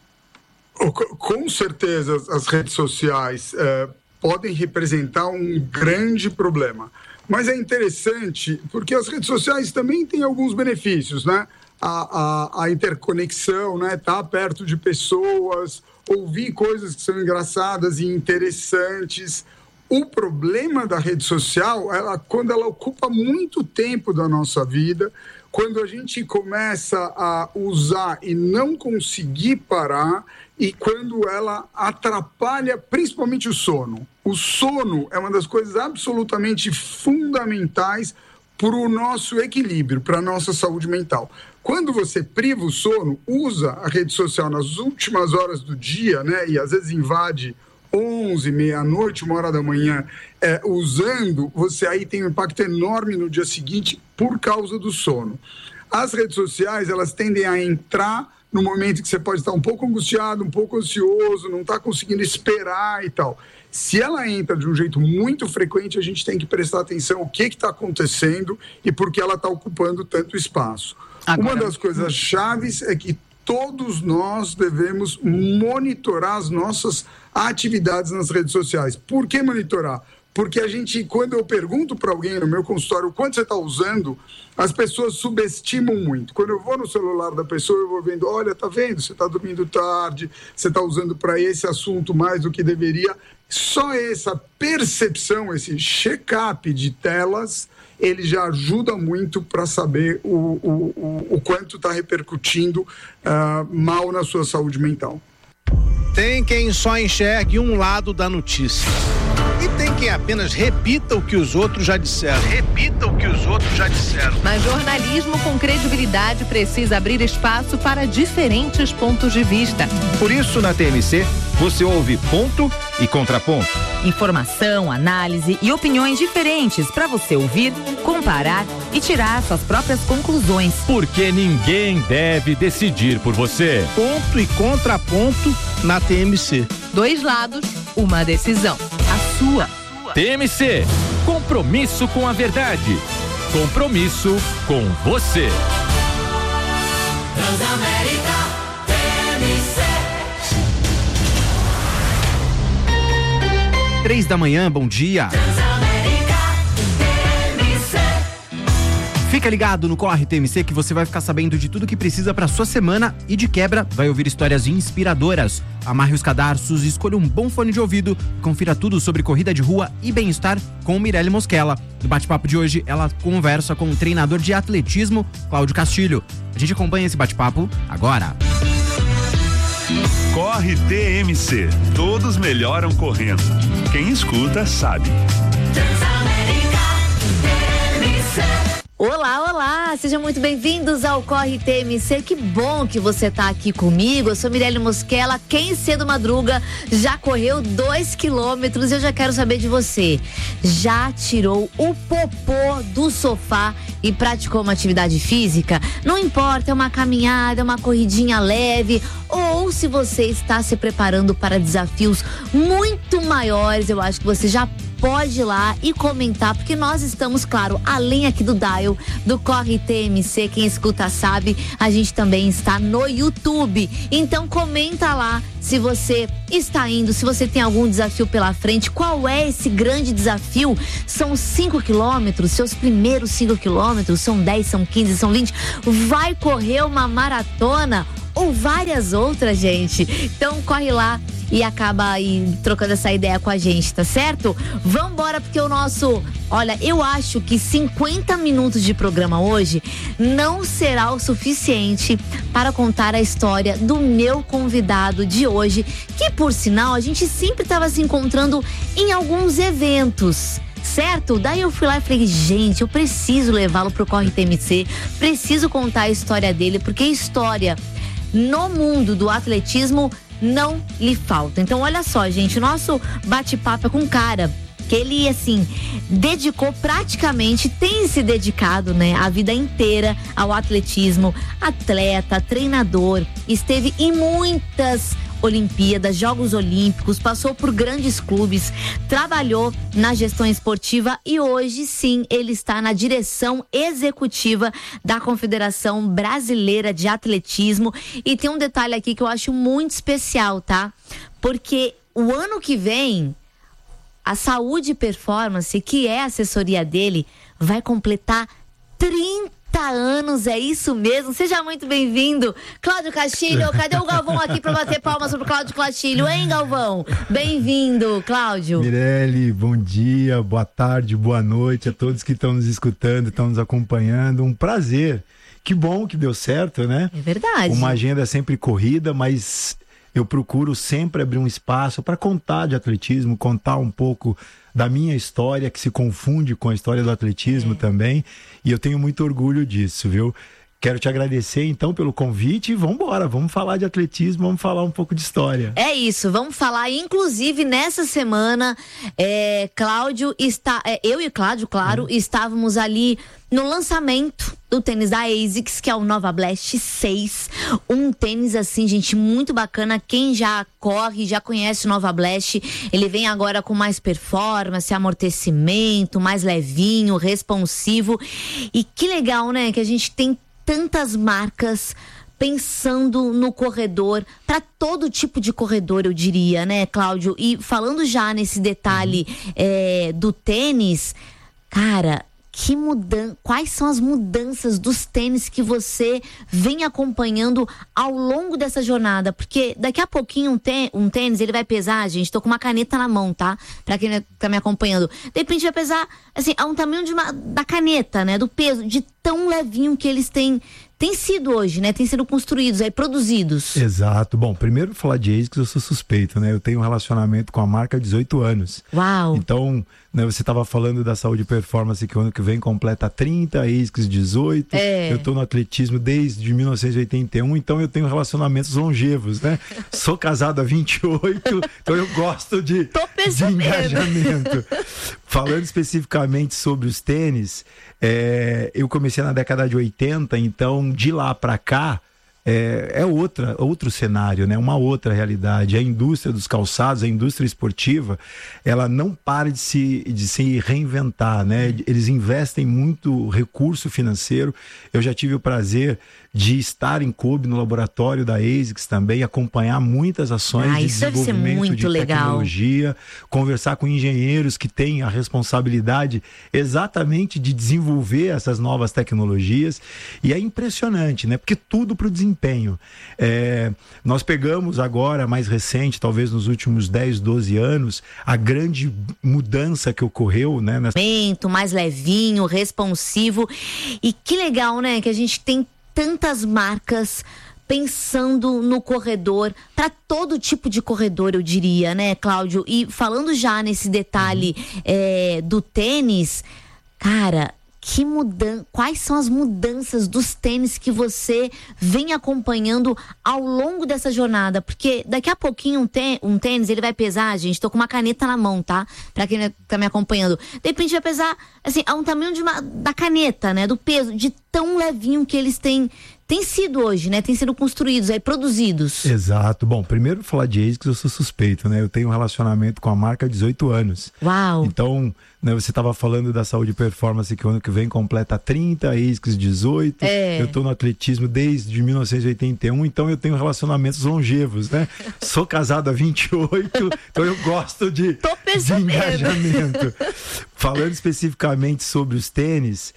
Com certeza as redes sociais é, podem representar um grande problema. Mas é interessante, porque as redes sociais também têm alguns benefícios, né? A, a, a interconexão, né? Estar perto de pessoas, ouvir coisas que são engraçadas e interessantes. O problema da rede social, ela, quando ela ocupa muito tempo da nossa vida, quando a gente começa a usar e não conseguir parar, e quando ela atrapalha principalmente o sono. O sono é uma das coisas absolutamente fundamentais para o nosso equilíbrio, para a nossa saúde mental. Quando você priva o sono, usa a rede social nas últimas horas do dia, né, e às vezes invade onze, meia-noite, uma hora da manhã, é, usando, você aí tem um impacto enorme no dia seguinte por causa do sono. As redes sociais, elas tendem a entrar no momento que você pode estar um pouco angustiado, um pouco ansioso, não está conseguindo esperar e tal. Se ela entra de um jeito muito frequente, a gente tem que prestar atenção o que está acontecendo e por que ela está ocupando tanto espaço. Agora, uma das coisas chaves é que todos nós devemos monitorar as nossas atividades nas redes sociais. Por que monitorar? Porque a gente, quando eu pergunto para alguém no meu consultório o quanto você está usando, as pessoas subestimam muito. Quando eu vou no celular da pessoa, eu vou vendo, olha, tá vendo, você está dormindo tarde, você está usando para esse assunto mais do que deveria. Só essa percepção, esse check-up de telas, ele já ajuda muito para saber o, o, o, o quanto está repercutindo uh, mal na sua saúde mental. Tem quem só enxergue um lado da notícia. E tem quem apenas repita o que os outros já disseram. Repita o que os outros já disseram. Mas jornalismo com credibilidade precisa abrir espaço para diferentes pontos de vista. Por isso, na T M C, você ouve ponto e contraponto. Informação, análise e opiniões diferentes para você ouvir, comparar e tirar suas próprias conclusões. Porque ninguém deve decidir por você. Ponto e contraponto na T M C. Dois lados, uma decisão. A sua. T M C. Compromisso com a verdade. Compromisso com você. Transamérica T M C. Três da manhã, bom dia. Fica ligado no Corre T M C que você vai ficar sabendo de tudo que precisa para sua semana e de quebra vai ouvir histórias inspiradoras. Amarre os cadarços, escolha um bom fone de ouvido, confira tudo sobre corrida de rua e bem-estar com Mirelle Mosquela. No bate-papo de hoje, ela conversa com o treinador de atletismo, Cláudio Castilho. A gente acompanha esse bate-papo agora. Corre T M C. Todos melhoram correndo. Quem escuta sabe. Olá, olá, sejam muito bem-vindos ao Corre T M C, que bom que você tá aqui comigo. Eu sou Mirelle Mosquela, quem cedo madruga já correu dois quilômetros e eu já quero saber de você. Já tirou o popô do sofá e praticou uma atividade física? Não importa, é uma caminhada, é uma corridinha leve, ou se você está se preparando para desafios muito maiores, eu acho que você já pode ir lá e comentar, porque nós estamos, claro, além aqui do dial do Corre T M C, quem escuta sabe, a gente também está no YouTube. Então comenta lá se você está indo, se você tem algum desafio pela frente, qual é esse grande desafio? São cinco quilômetros, seus primeiros cinco quilômetros, são dez, são quinze, são vinte, vai correr uma maratona ou várias outras, gente? Então corre lá e acaba aí trocando essa ideia com a gente, tá certo? Vambora, porque o nosso... Olha, eu acho que cinquenta minutos de programa hoje não será o suficiente para contar a história do meu convidado de hoje, que por sinal a gente sempre estava se encontrando em alguns eventos. Certo? Daí eu fui lá e falei, gente, eu preciso levá-lo pro Corre T M C, preciso contar a história dele, porque história no mundo do atletismo não lhe falta. Então olha só, gente, o nosso bate-papo é com um cara que ele, assim, dedicou praticamente, tem se dedicado, né, a vida inteira ao atletismo, atleta, treinador, esteve em muitas Olimpíadas, Jogos Olímpicos, passou por grandes clubes, trabalhou na gestão esportiva e hoje sim ele está na direção executiva da Confederação Brasileira de Atletismo. E tem um detalhe aqui que eu acho muito especial, tá? Porque o ano que vem a Saúde e Performance, que é a assessoria dele, vai completar trinta anos, é isso mesmo. Seja muito bem-vindo, Cláudio Castilho. Cadê o Galvão aqui para bater palmas pro Cláudio Castilho, hein, Galvão? Bem-vindo, Cláudio. Mirelle, bom dia, boa tarde, boa noite a todos que estão nos escutando, estão nos acompanhando. Um prazer. Que bom que deu certo, né? É verdade. Uma agenda sempre corrida, mas eu procuro sempre abrir um espaço para contar de atletismo, contar um pouco da minha história, que se confunde com a história do atletismo é. também, e eu tenho muito orgulho disso, viu? Quero te agradecer, então, pelo convite e vamos embora, vamos falar de atletismo, vamos falar um pouco de história. É isso, vamos falar, inclusive, nessa semana, é, Cláudio está, é, eu e Cláudio, claro, hum. estávamos ali no lançamento do tênis da ASICS, que é o Nova Blast seis, um tênis assim, gente, muito bacana. Quem já corre, já conhece o Nova Blast, ele vem agora com mais performance, amortecimento, mais levinho, responsivo, e que legal, né, que a gente tem tantas marcas pensando no corredor, para todo tipo de corredor, eu diria, né, Cláudio? E falando já nesse detalhe uhum. é, do tênis, cara, que mudan... quais são as mudanças dos tênis que você vem acompanhando ao longo dessa jornada? Porque daqui a pouquinho um, tê... um tênis, ele vai pesar, gente, tô com uma caneta na mão, tá? Pra quem tá me acompanhando. De repente vai pesar, assim, a um tamanho de uma... da caneta, né? Do peso, de tão levinho que eles têm... Tem sido hoje, né? Tem sido construídos, aí, produzidos. Exato. Bom, primeiro falar de ASICS, eu sou suspeito, né? Eu tenho um relacionamento com a marca há dezoito anos. Uau! Então, né, você estava falando da Saúde e Performance, que o ano que vem completa trinta, ASICS dezoito. É. Eu tô no atletismo desde mil novecentos e oitenta e um, então eu tenho relacionamentos longevos, né? Sou casado há vinte e oito, então eu gosto de, de engajamento. Falando especificamente sobre os tênis, é, eu comecei na década de oitenta, então de lá para cá é, é outra, outro cenário, né? Uma outra realidade. A indústria dos calçados, a indústria esportiva, ela não para de se, de se reinventar, né? Eles investem muito recurso financeiro. Eu já tive o prazer de estar em clube no laboratório da ASICS também, acompanhar muitas ações ah, de desenvolvimento de tecnologia, legal. Conversar com engenheiros que têm a responsabilidade exatamente de desenvolver essas novas tecnologias, e é impressionante, né? Porque tudo para o desempenho. É, nós pegamos agora, mais recente, talvez nos últimos dez, doze anos, a grande mudança que ocorreu, né? Nessa... mais levinho, responsivo, e que legal, né? Que a gente tem tantas marcas pensando no corredor, para todo tipo de corredor, eu diria, né, Cláudio? E falando já nesse detalhe uhum. é, do tênis, cara, que mudan... quais são as mudanças dos tênis que você vem acompanhando ao longo dessa jornada? Porque daqui a pouquinho um, tê... um tênis, ele vai pesar, gente, tô com uma caneta na mão, tá? Pra quem tá me acompanhando. De repente vai pesar, assim, a um tamanho de uma... da caneta, né? Do peso, de tão levinho que eles têm... Tem sido hoje, né? Tem sido construídos, aí, produzidos. Exato. Bom, primeiro falar de ASICS, eu sou suspeito, né? Eu tenho um relacionamento com a marca há dezoito anos. Uau! Então, né, você estava falando da Saúde e Performance, que o ano que vem completa trinta, ASICS dezoito. É. Eu estou no atletismo desde mil novecentos e oitenta e um, então eu tenho relacionamentos longevos, né? Sou casado há vinte e oito, então eu gosto de, de engajamento. Falando especificamente sobre os tênis,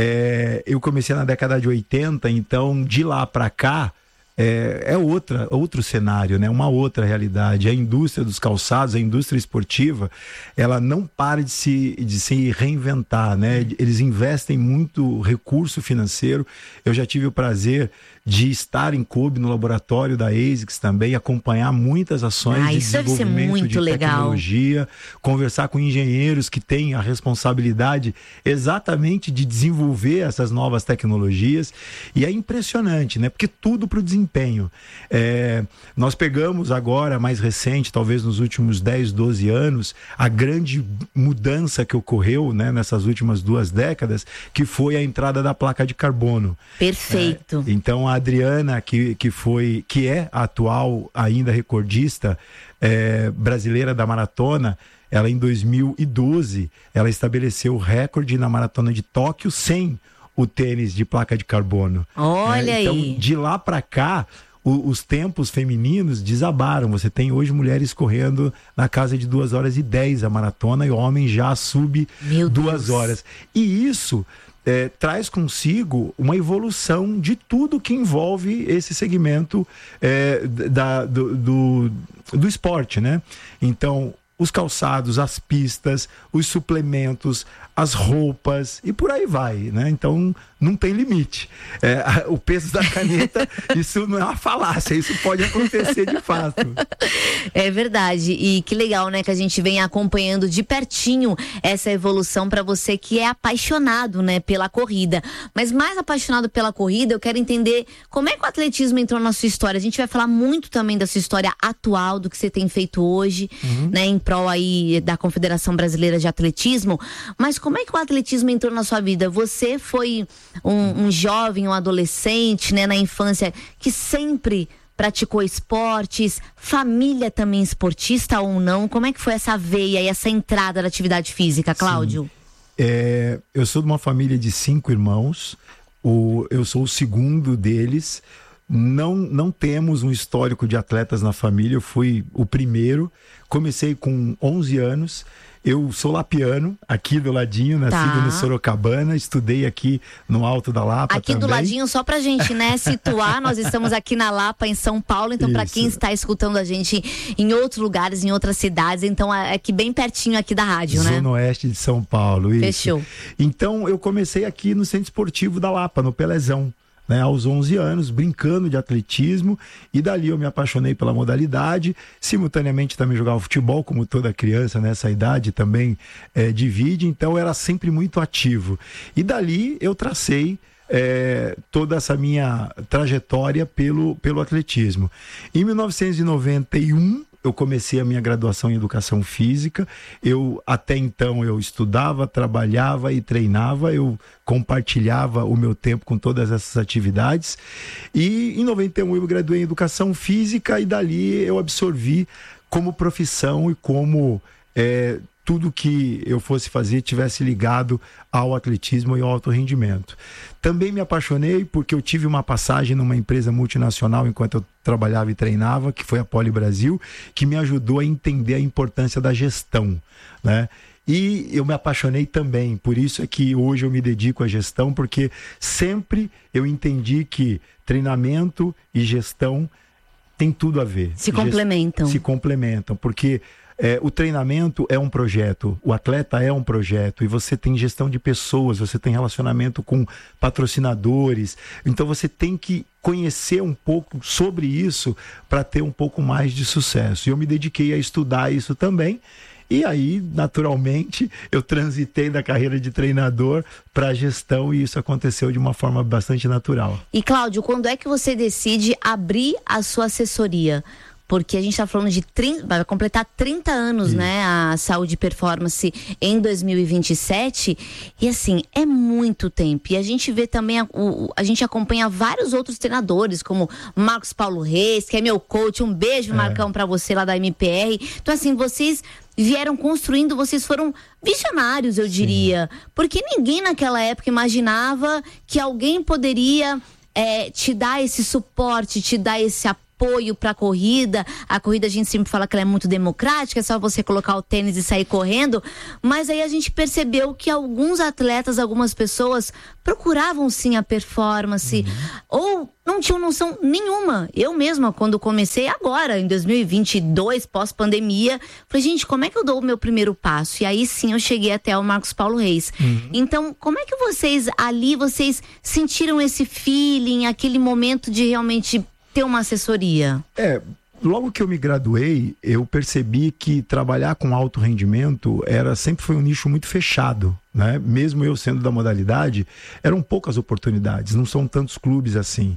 é, eu comecei na década de oitenta, então de lá para cá é, é outra, outro cenário, né? Uma outra realidade. A indústria dos calçados, a indústria esportiva, ela não para de se, de se reinventar, né? Eles investem muito recurso financeiro. Eu já tive o prazer de estar em clube no laboratório da ASICS também, acompanhar muitas ações ah, de desenvolvimento de tecnologia, legal. Conversar com engenheiros que têm a responsabilidade exatamente de desenvolver essas novas tecnologias, e é impressionante, né? Porque tudo para o desempenho. É, nós pegamos agora, mais recente, talvez nos últimos dez, doze anos, a grande mudança que ocorreu, né, nessas últimas duas décadas, que foi a entrada da placa de carbono. Perfeito. É, então, a Adriana, que, que, foi, que é a atual ainda recordista é, brasileira da maratona, ela em dois mil e doze, ela estabeleceu o recorde na maratona de Tóquio sem o tênis de placa de carbono. Olha é, então, aí. De lá para cá, o, os tempos femininos desabaram. Você tem hoje mulheres correndo na casa de duas horas e dez a maratona, e homens já sub duas horas. E isso... É, traz consigo uma evolução de tudo que envolve esse segmento é, da, do, do, do esporte, né? Então, os calçados, as pistas, os suplementos, as roupas e por aí vai, né? Então, não tem limite. É, o peso da caneta, isso não é uma falácia, isso pode acontecer de fato. É verdade, e que legal, né, que a gente vem acompanhando de pertinho essa evolução para você que é apaixonado, né, pela corrida. Mas mais apaixonado pela corrida, eu quero entender como é que o atletismo entrou na sua história. A gente vai falar muito também da sua história atual, do que você tem feito hoje, uhum. né, em prol aí da Confederação Brasileira de Atletismo. Mas como é que o atletismo entrou na sua vida? Você foi um, um jovem, um adolescente, né, na infância, que sempre praticou esportes, família também esportista ou não? Como é que foi essa veia e essa entrada da atividade física, Cláudio? É, eu sou de uma família de cinco irmãos, o, eu sou o segundo deles. Não, não temos um histórico de atletas na família, eu fui o primeiro, comecei com onze anos. Eu sou lapiano, aqui do ladinho, nascido tá. no Sorocabana, estudei aqui no Alto da Lapa aqui também. Do ladinho, só pra gente, né, situar, nós estamos aqui na Lapa, em São Paulo, então para quem está escutando a gente em outros lugares, em outras cidades, então é aqui bem pertinho aqui da rádio, né? Zona Oeste de São Paulo, isso. Fechou. Então eu comecei aqui no Centro Esportivo da Lapa, no Pelezão. Né, aos onze anos, brincando de atletismo, e dali eu me apaixonei pela modalidade, simultaneamente também jogava futebol, como toda criança nessa idade também é, divide, então eu era sempre muito ativo. E dali eu tracei é, toda essa minha trajetória pelo, pelo atletismo. Em mil novecentos e noventa e um, eu comecei a minha graduação em Educação Física. Eu, até então, eu estudava, trabalhava e treinava. Eu compartilhava o meu tempo com todas essas atividades. E em noventa e um eu me graduei em Educação Física, e dali eu absorvi como profissão e como é, tudo que eu fosse fazer tivesse ligado ao atletismo e ao alto rendimento. Também me apaixonei porque eu tive uma passagem numa empresa multinacional enquanto eu trabalhava e treinava, que foi a Poli Brasil, que me ajudou a entender a importância da gestão, né? E eu me apaixonei também, por isso é que hoje eu me dedico à gestão, porque sempre eu entendi que treinamento e gestão tem tudo a ver. Se complementam. Se complementam, porque É, o treinamento é um projeto, o atleta é um projeto, e você tem gestão de pessoas, você tem relacionamento com patrocinadores, então você tem que conhecer um pouco sobre isso para ter um pouco mais de sucesso. E eu me dediquei a estudar isso também, E aí, naturalmente, eu transitei da carreira de treinador para a gestão e isso aconteceu de uma forma bastante natural. E Cláudio, quando é que você decide abrir a sua assessoria? Porque a gente está falando de trinta, vai completar trinta anos, Isso. né, a Saúde e Performance em dois mil e vinte e sete, e assim, é muito tempo, e a gente vê também, a, o, a gente acompanha vários outros treinadores, como Marcos Paulo Reis, que é meu coach, um beijo, é. Marcão, para você lá da M P R, então assim, vocês vieram construindo, vocês foram visionários, eu diria, Sim. porque ninguém naquela época imaginava que alguém poderia é, te dar esse suporte, te dar esse apoio, apoio para a corrida. A corrida a gente sempre fala que ela é muito democrática, é só você colocar o tênis e sair correndo, mas aí a gente percebeu que alguns atletas, algumas pessoas procuravam sim a performance, uhum. ou não tinham noção nenhuma. Eu mesma, quando comecei agora, em dois mil e vinte e dois, pós-pandemia, falei, gente, como é que eu dou o meu primeiro passo? E aí sim eu cheguei até o Marcos Paulo Reis. Uhum. Então, como é que vocês ali, vocês sentiram esse feeling, aquele momento de realmente ter uma assessoria? É, logo que eu me graduei, eu percebi que trabalhar com alto rendimento era, sempre foi um nicho muito fechado, né? Mesmo eu sendo da modalidade, eram poucas oportunidades, não são tantos clubes assim.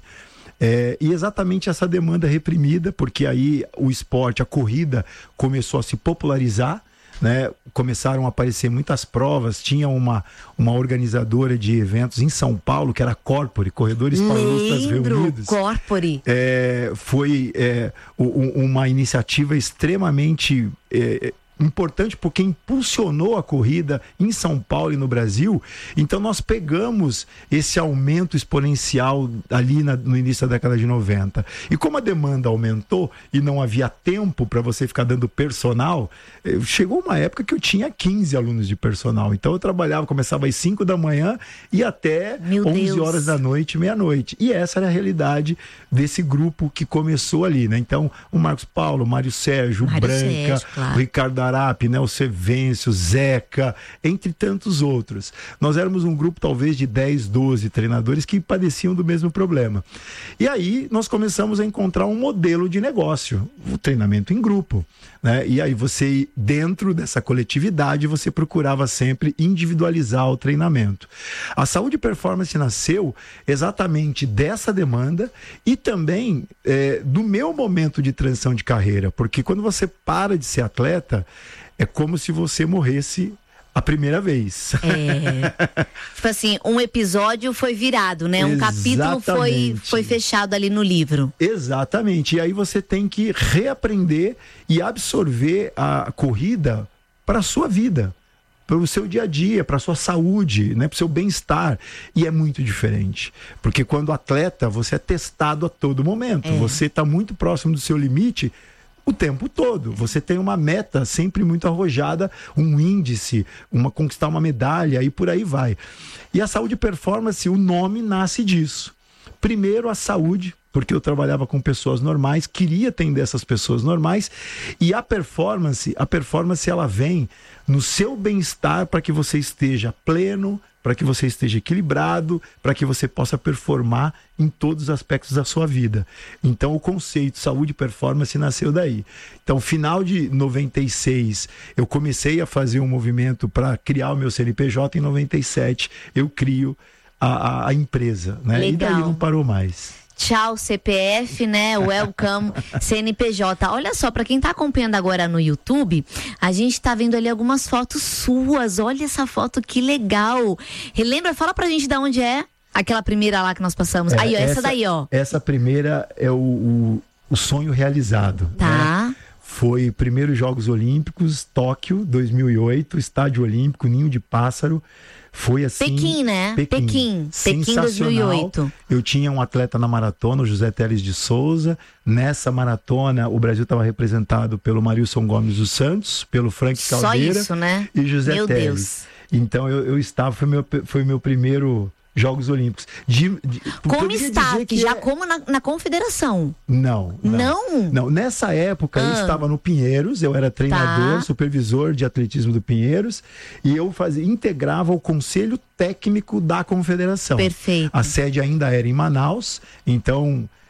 É, e exatamente essa demanda reprimida, porque aí o esporte, a corrida começou a se popularizar, né? Começaram a aparecer muitas provas, tinha uma, uma organizadora de eventos em São Paulo, que era a Corpore, Corredores Paulistas Reunidos. Corpore. É, foi é, um, uma iniciativa extremamente é, importante, porque impulsionou a corrida em São Paulo e no Brasil. Então nós pegamos esse aumento exponencial ali na, no início da década de noventa. E como a demanda aumentou e não havia tempo para você ficar dando personal, chegou uma época que eu tinha quinze alunos de personal. Então eu trabalhava, começava às cinco da manhã e até Meu onze Deus. horas da noite, meia-noite. E essa era a realidade desse grupo que começou ali, né? Então o Marcos Paulo, o Mário Sérgio, o Branca, Sérgio, claro. o Ricardo Arap, né, o Sevêncio, o Zeca, entre tantos outros. Nós éramos um grupo talvez de dez, doze treinadores que padeciam do mesmo problema. E aí nós começamos a encontrar um modelo de negócio, o treinamento em grupo, né? E aí você, dentro dessa coletividade, você procurava sempre individualizar o treinamento. A Saúde e Performance nasceu exatamente dessa demanda e também é, do meu momento de transição de carreira, porque quando você para de ser atleta, é como se você morresse a primeira vez. É. Tipo assim, um episódio foi virado, né? Um capítulo foi, foi fechado ali no livro. Exatamente. E aí você tem que reaprender e absorver a corrida para a sua vida, para o seu dia a dia, para a sua saúde, né? Para o seu bem-estar. E é muito diferente. Porque quando atleta, você é testado a todo momento. É. Você está muito próximo do seu limite o tempo todo. Você tem uma meta sempre muito arrojada, um índice, uma conquistar uma medalha e por aí vai. E a Saúde e Performance, o nome nasce disso. Primeiro a saúde, porque eu trabalhava com pessoas normais, queria atender essas pessoas normais, e a performance, a performance ela vem no seu bem-estar para que você esteja pleno, para que você esteja equilibrado, para que você possa performar em todos os aspectos da sua vida. Então o conceito saúde e performance nasceu daí. Então, final de noventa e seis, eu comecei a fazer um movimento para criar o meu C N P J. Em noventa e sete, eu crio a, a, a empresa, né? Legal. E daí não parou mais. Tchau C P F, né? Welcome C N P J. Olha só, para quem tá acompanhando agora no YouTube, a gente tá vendo ali algumas fotos suas. Olha essa foto, que legal. Relembra, fala pra gente de onde é aquela primeira lá que nós passamos. É, aí, ó, essa, essa daí, ó. Essa primeira é o, o, o sonho realizado. Tá. Né? Foi primeiros Jogos Olímpicos, Tóquio, dois mil e oito, Estádio Olímpico, Ninho de Pássaro. Foi assim... Pequim, né? Pequim. Pequim, Pequim dois mil e oito. Eu tinha um atleta na maratona, o José Teles de Souza. Nessa maratona, o Brasil estava representado pelo Marilson Gomes dos Santos, pelo Frank Caldeira. Só isso, né? E José Meu Teles. Deus. Então, eu, eu estava... Foi meu, foi meu primeiro... Jogos Olímpicos. De, de, como está? Que já é... como na, na confederação? Não, não. Não? Não. Nessa época, ah. eu estava no Pinheiros, eu era treinador, tá. supervisor de atletismo do Pinheiros, e eu fazia, integrava o conselho técnico da confederação. Perfeito. A sede ainda era em Manaus, então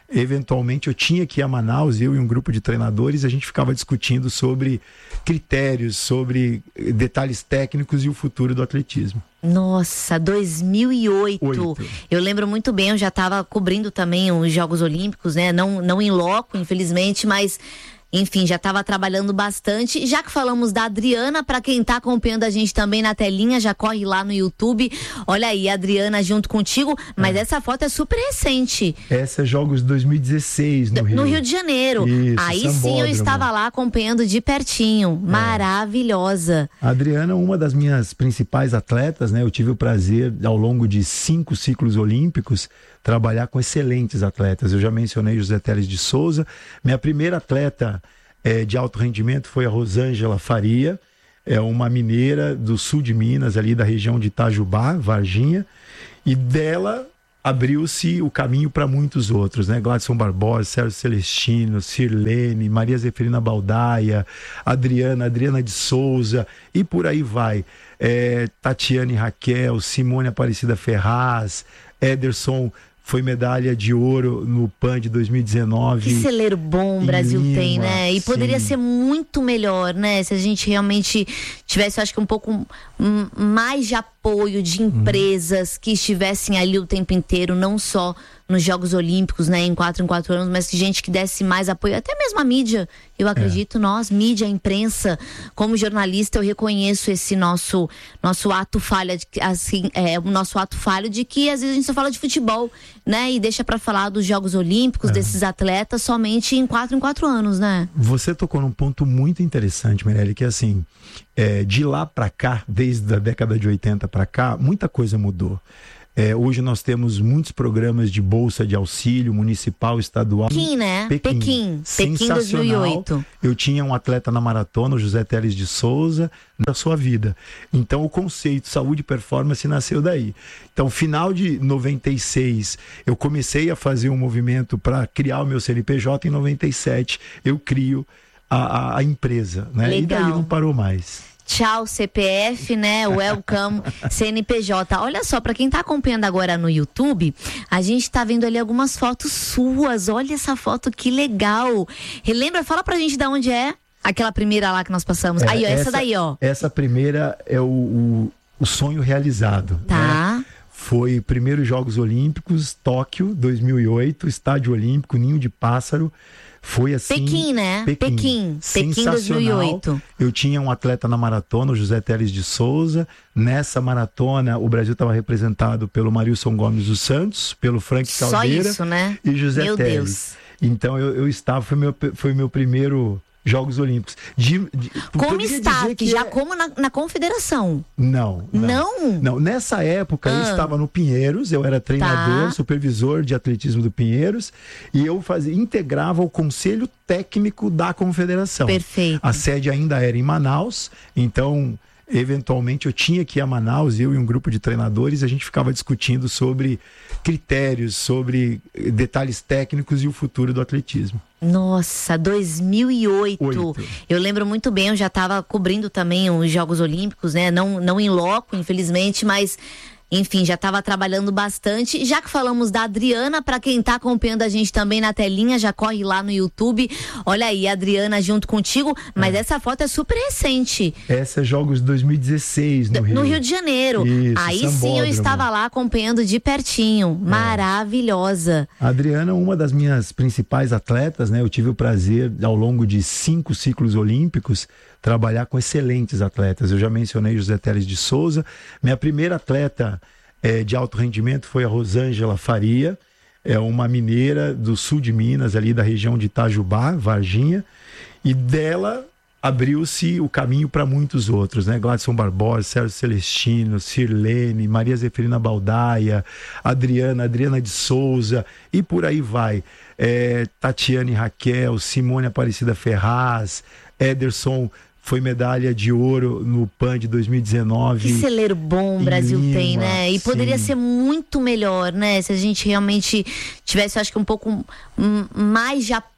eventualmente eu tinha que ir a Manaus, eu e um grupo de treinadores, a gente ficava discutindo sobre critérios, sobre detalhes técnicos e o futuro do atletismo. Nossa, dois mil e oito. Oito. Eu lembro muito bem, eu já estava cobrindo também os Jogos Olímpicos, né? Não, não em loco, infelizmente, mas... Enfim, já estava trabalhando bastante. Já que falamos da Adriana, para quem está acompanhando a gente também na telinha, já corre lá no YouTube. Olha aí, a Adriana junto contigo. Mas é. essa foto é super recente. Essa é Jogos dois mil e dezesseis, no Rio. No Rio de Janeiro. Isso, aí Sambódromo. Sim, eu estava lá acompanhando de pertinho. É. Maravilhosa. A Adriana, uma das minhas principais atletas, né? Eu tive o prazer, ao longo de cinco ciclos olímpicos, trabalhar com excelentes atletas. Eu já mencionei José Teles de Souza. Minha primeira atleta é, de alto rendimento foi a Rosângela Faria, é uma mineira do sul de Minas, ali da região de Itajubá, Varginha, e dela abriu-se o caminho para muitos outros, né? Gladson Barbosa, Sérgio Celestino, Sirlene, Maria Zeferina Baldaia, Adriana, Adriana de Souza, e por aí vai. É, Tatiane Raquel, Simone Aparecida Ferraz, Ederson foi medalha de ouro no Pan de dois mil e dezenove. Que celeiro bom o Brasil Lima, tem, né? E poderia sim. ser muito melhor, né? Se a gente realmente tivesse, eu acho que um pouco mais de apoio de empresas hum. que estivessem ali o tempo inteiro, não só nos Jogos Olímpicos, né, em quatro em quatro anos, mas que gente que desse mais apoio, até mesmo a mídia, eu acredito, é. nós, mídia, imprensa, como jornalista, eu reconheço esse nosso nosso ato falha, de, assim, é, o nosso ato falho de que às vezes a gente só fala de futebol, né, e deixa pra falar dos Jogos Olímpicos, é. desses atletas, somente em quatro em quatro anos, né? Você tocou num ponto muito interessante, Mirelle, que assim, é, de lá pra cá, desde a década de oitenta pra cá, muita coisa mudou. É, hoje nós temos muitos programas de bolsa de auxílio municipal, estadual. Pequim, né? Pequim. Pequim. Pequim dois mil e oito. Eu tinha um atleta na maratona, o José Teles de Souza, da sua vida. Então o conceito saúde e performance nasceu daí. Então, final de noventa e seis, eu comecei a fazer um movimento para criar o meu C N P J. Em noventa e sete, eu crio a, a, a empresa, né? Legal. E daí não parou mais. Tchau, C P F, né? Welcome, C N P J. Olha só, pra quem tá acompanhando agora no YouTube, a gente tá vendo ali algumas fotos suas. Olha essa foto, que legal. Relembra, fala pra gente de onde é aquela primeira lá que nós passamos. É, aí, ó, essa, essa daí, ó. Essa primeira é o, o, o sonho realizado. Tá. Né? Foi primeiros Jogos Olímpicos, Tóquio, dois mil e oito, Estádio Olímpico, Ninho de Pássaro. Foi assim... Pequim, né? Pequim. Pequim. Pequim dois mil e oito. Eu tinha um atleta na maratona, o José Teles de Souza. Nessa maratona, o Brasil estava representado pelo Marilson Gomes dos Santos, pelo Frank Caldeira. Só isso, né? E José meu Teles. Deus. Então, eu, eu estava... Foi meu, foi meu primeiro... Jogos Olímpicos. De, de, como staff, já é... como na, na confederação? Não, não. Não? Não. Nessa época, ah. eu estava no Pinheiros, eu era treinador, tá. supervisor de atletismo do Pinheiros, e eu fazia, integrava o conselho técnico da confederação. Perfeito. A sede ainda era em Manaus, então... Eventualmente eu tinha que ir a Manaus, eu e um grupo de treinadores, a gente ficava discutindo sobre critérios, sobre detalhes técnicos e o futuro do atletismo. Nossa, dois mil e oito. Oito. Eu lembro muito bem, eu já estava cobrindo também os Jogos Olímpicos, né? Não, não em loco, infelizmente, mas... Enfim, já estava trabalhando bastante. Já que falamos da Adriana, para quem está acompanhando a gente também na telinha, já corre lá no YouTube. Olha aí, a Adriana junto contigo. Mas é. essa foto é super recente. Essa é Jogos dois mil e dezesseis, no Rio. No Rio de Janeiro. Isso, aí Sambódromo. Sim, eu estava lá acompanhando de pertinho. É. Maravilhosa. A Adriana, uma das minhas principais atletas, né? Eu tive o prazer, ao longo de cinco ciclos olímpicos, trabalhar com excelentes atletas. Eu já mencionei José Teles de Souza. Minha primeira atleta é, de alto rendimento foi a Rosângela Faria, é uma mineira do sul de Minas, ali da região de Itajubá, Varginha, e dela abriu-se o caminho para muitos outros, né? Gladson Barbosa, Sérgio Celestino, Sirlene, Maria Zeferina Baldaia, Adriana, Adriana de Souza, e por aí vai. É, Tatiane Raquel, Simone Aparecida Ferraz, Ederson foi medalha de ouro no Pan de dois mil e dezenove. Que celeiro bom o Brasil Lima, tem, né? E sim. poderia ser muito melhor, né? Se a gente realmente tivesse, eu acho que um pouco mais de apoio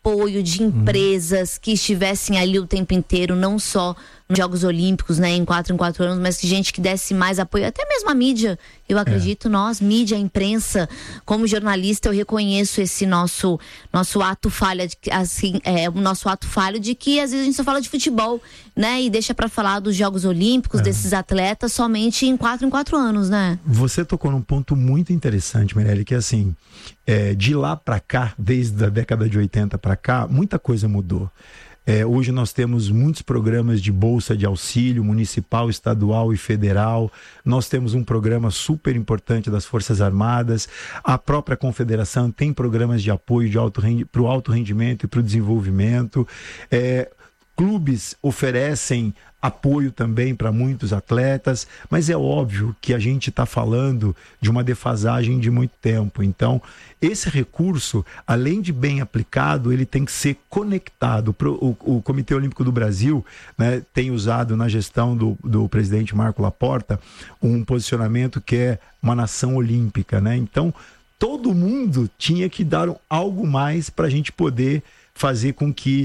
apoio de empresas uhum. que estivessem ali o tempo inteiro, não só nos Jogos Olímpicos, né, em quatro em quatro anos, mas gente que desse mais apoio, até mesmo a mídia, eu acredito, é. nós, mídia, imprensa, como jornalista, eu reconheço esse nosso, nosso ato falha, de, assim, é, o nosso ato falho de que às vezes a gente só fala de futebol, né, e deixa pra falar dos Jogos Olímpicos, é. desses atletas, somente em quatro em quatro anos, né? Você tocou num ponto muito interessante, Mirelle, que assim, é, de lá pra cá, desde a década de oitenta pra cá, muita coisa mudou. É, hoje nós temos muitos programas de bolsa de auxílio municipal, estadual e federal. Nós temos um programa super importante das Forças Armadas. A própria Confederação tem programas de apoio de alto rendi- para o alto rendimento e para o desenvolvimento. É, clubes oferecem apoio também para muitos atletas, mas é óbvio que a gente está falando de uma defasagem de muito tempo. Então, esse recurso, além de bem aplicado, ele tem que ser conectado. Pro, o, o Comitê Olímpico do Brasil, né, tem usado na gestão do, do presidente Marco Laporta um posicionamento que é uma nação olímpica, né? Então, todo mundo tinha que dar algo mais para a gente poder fazer com que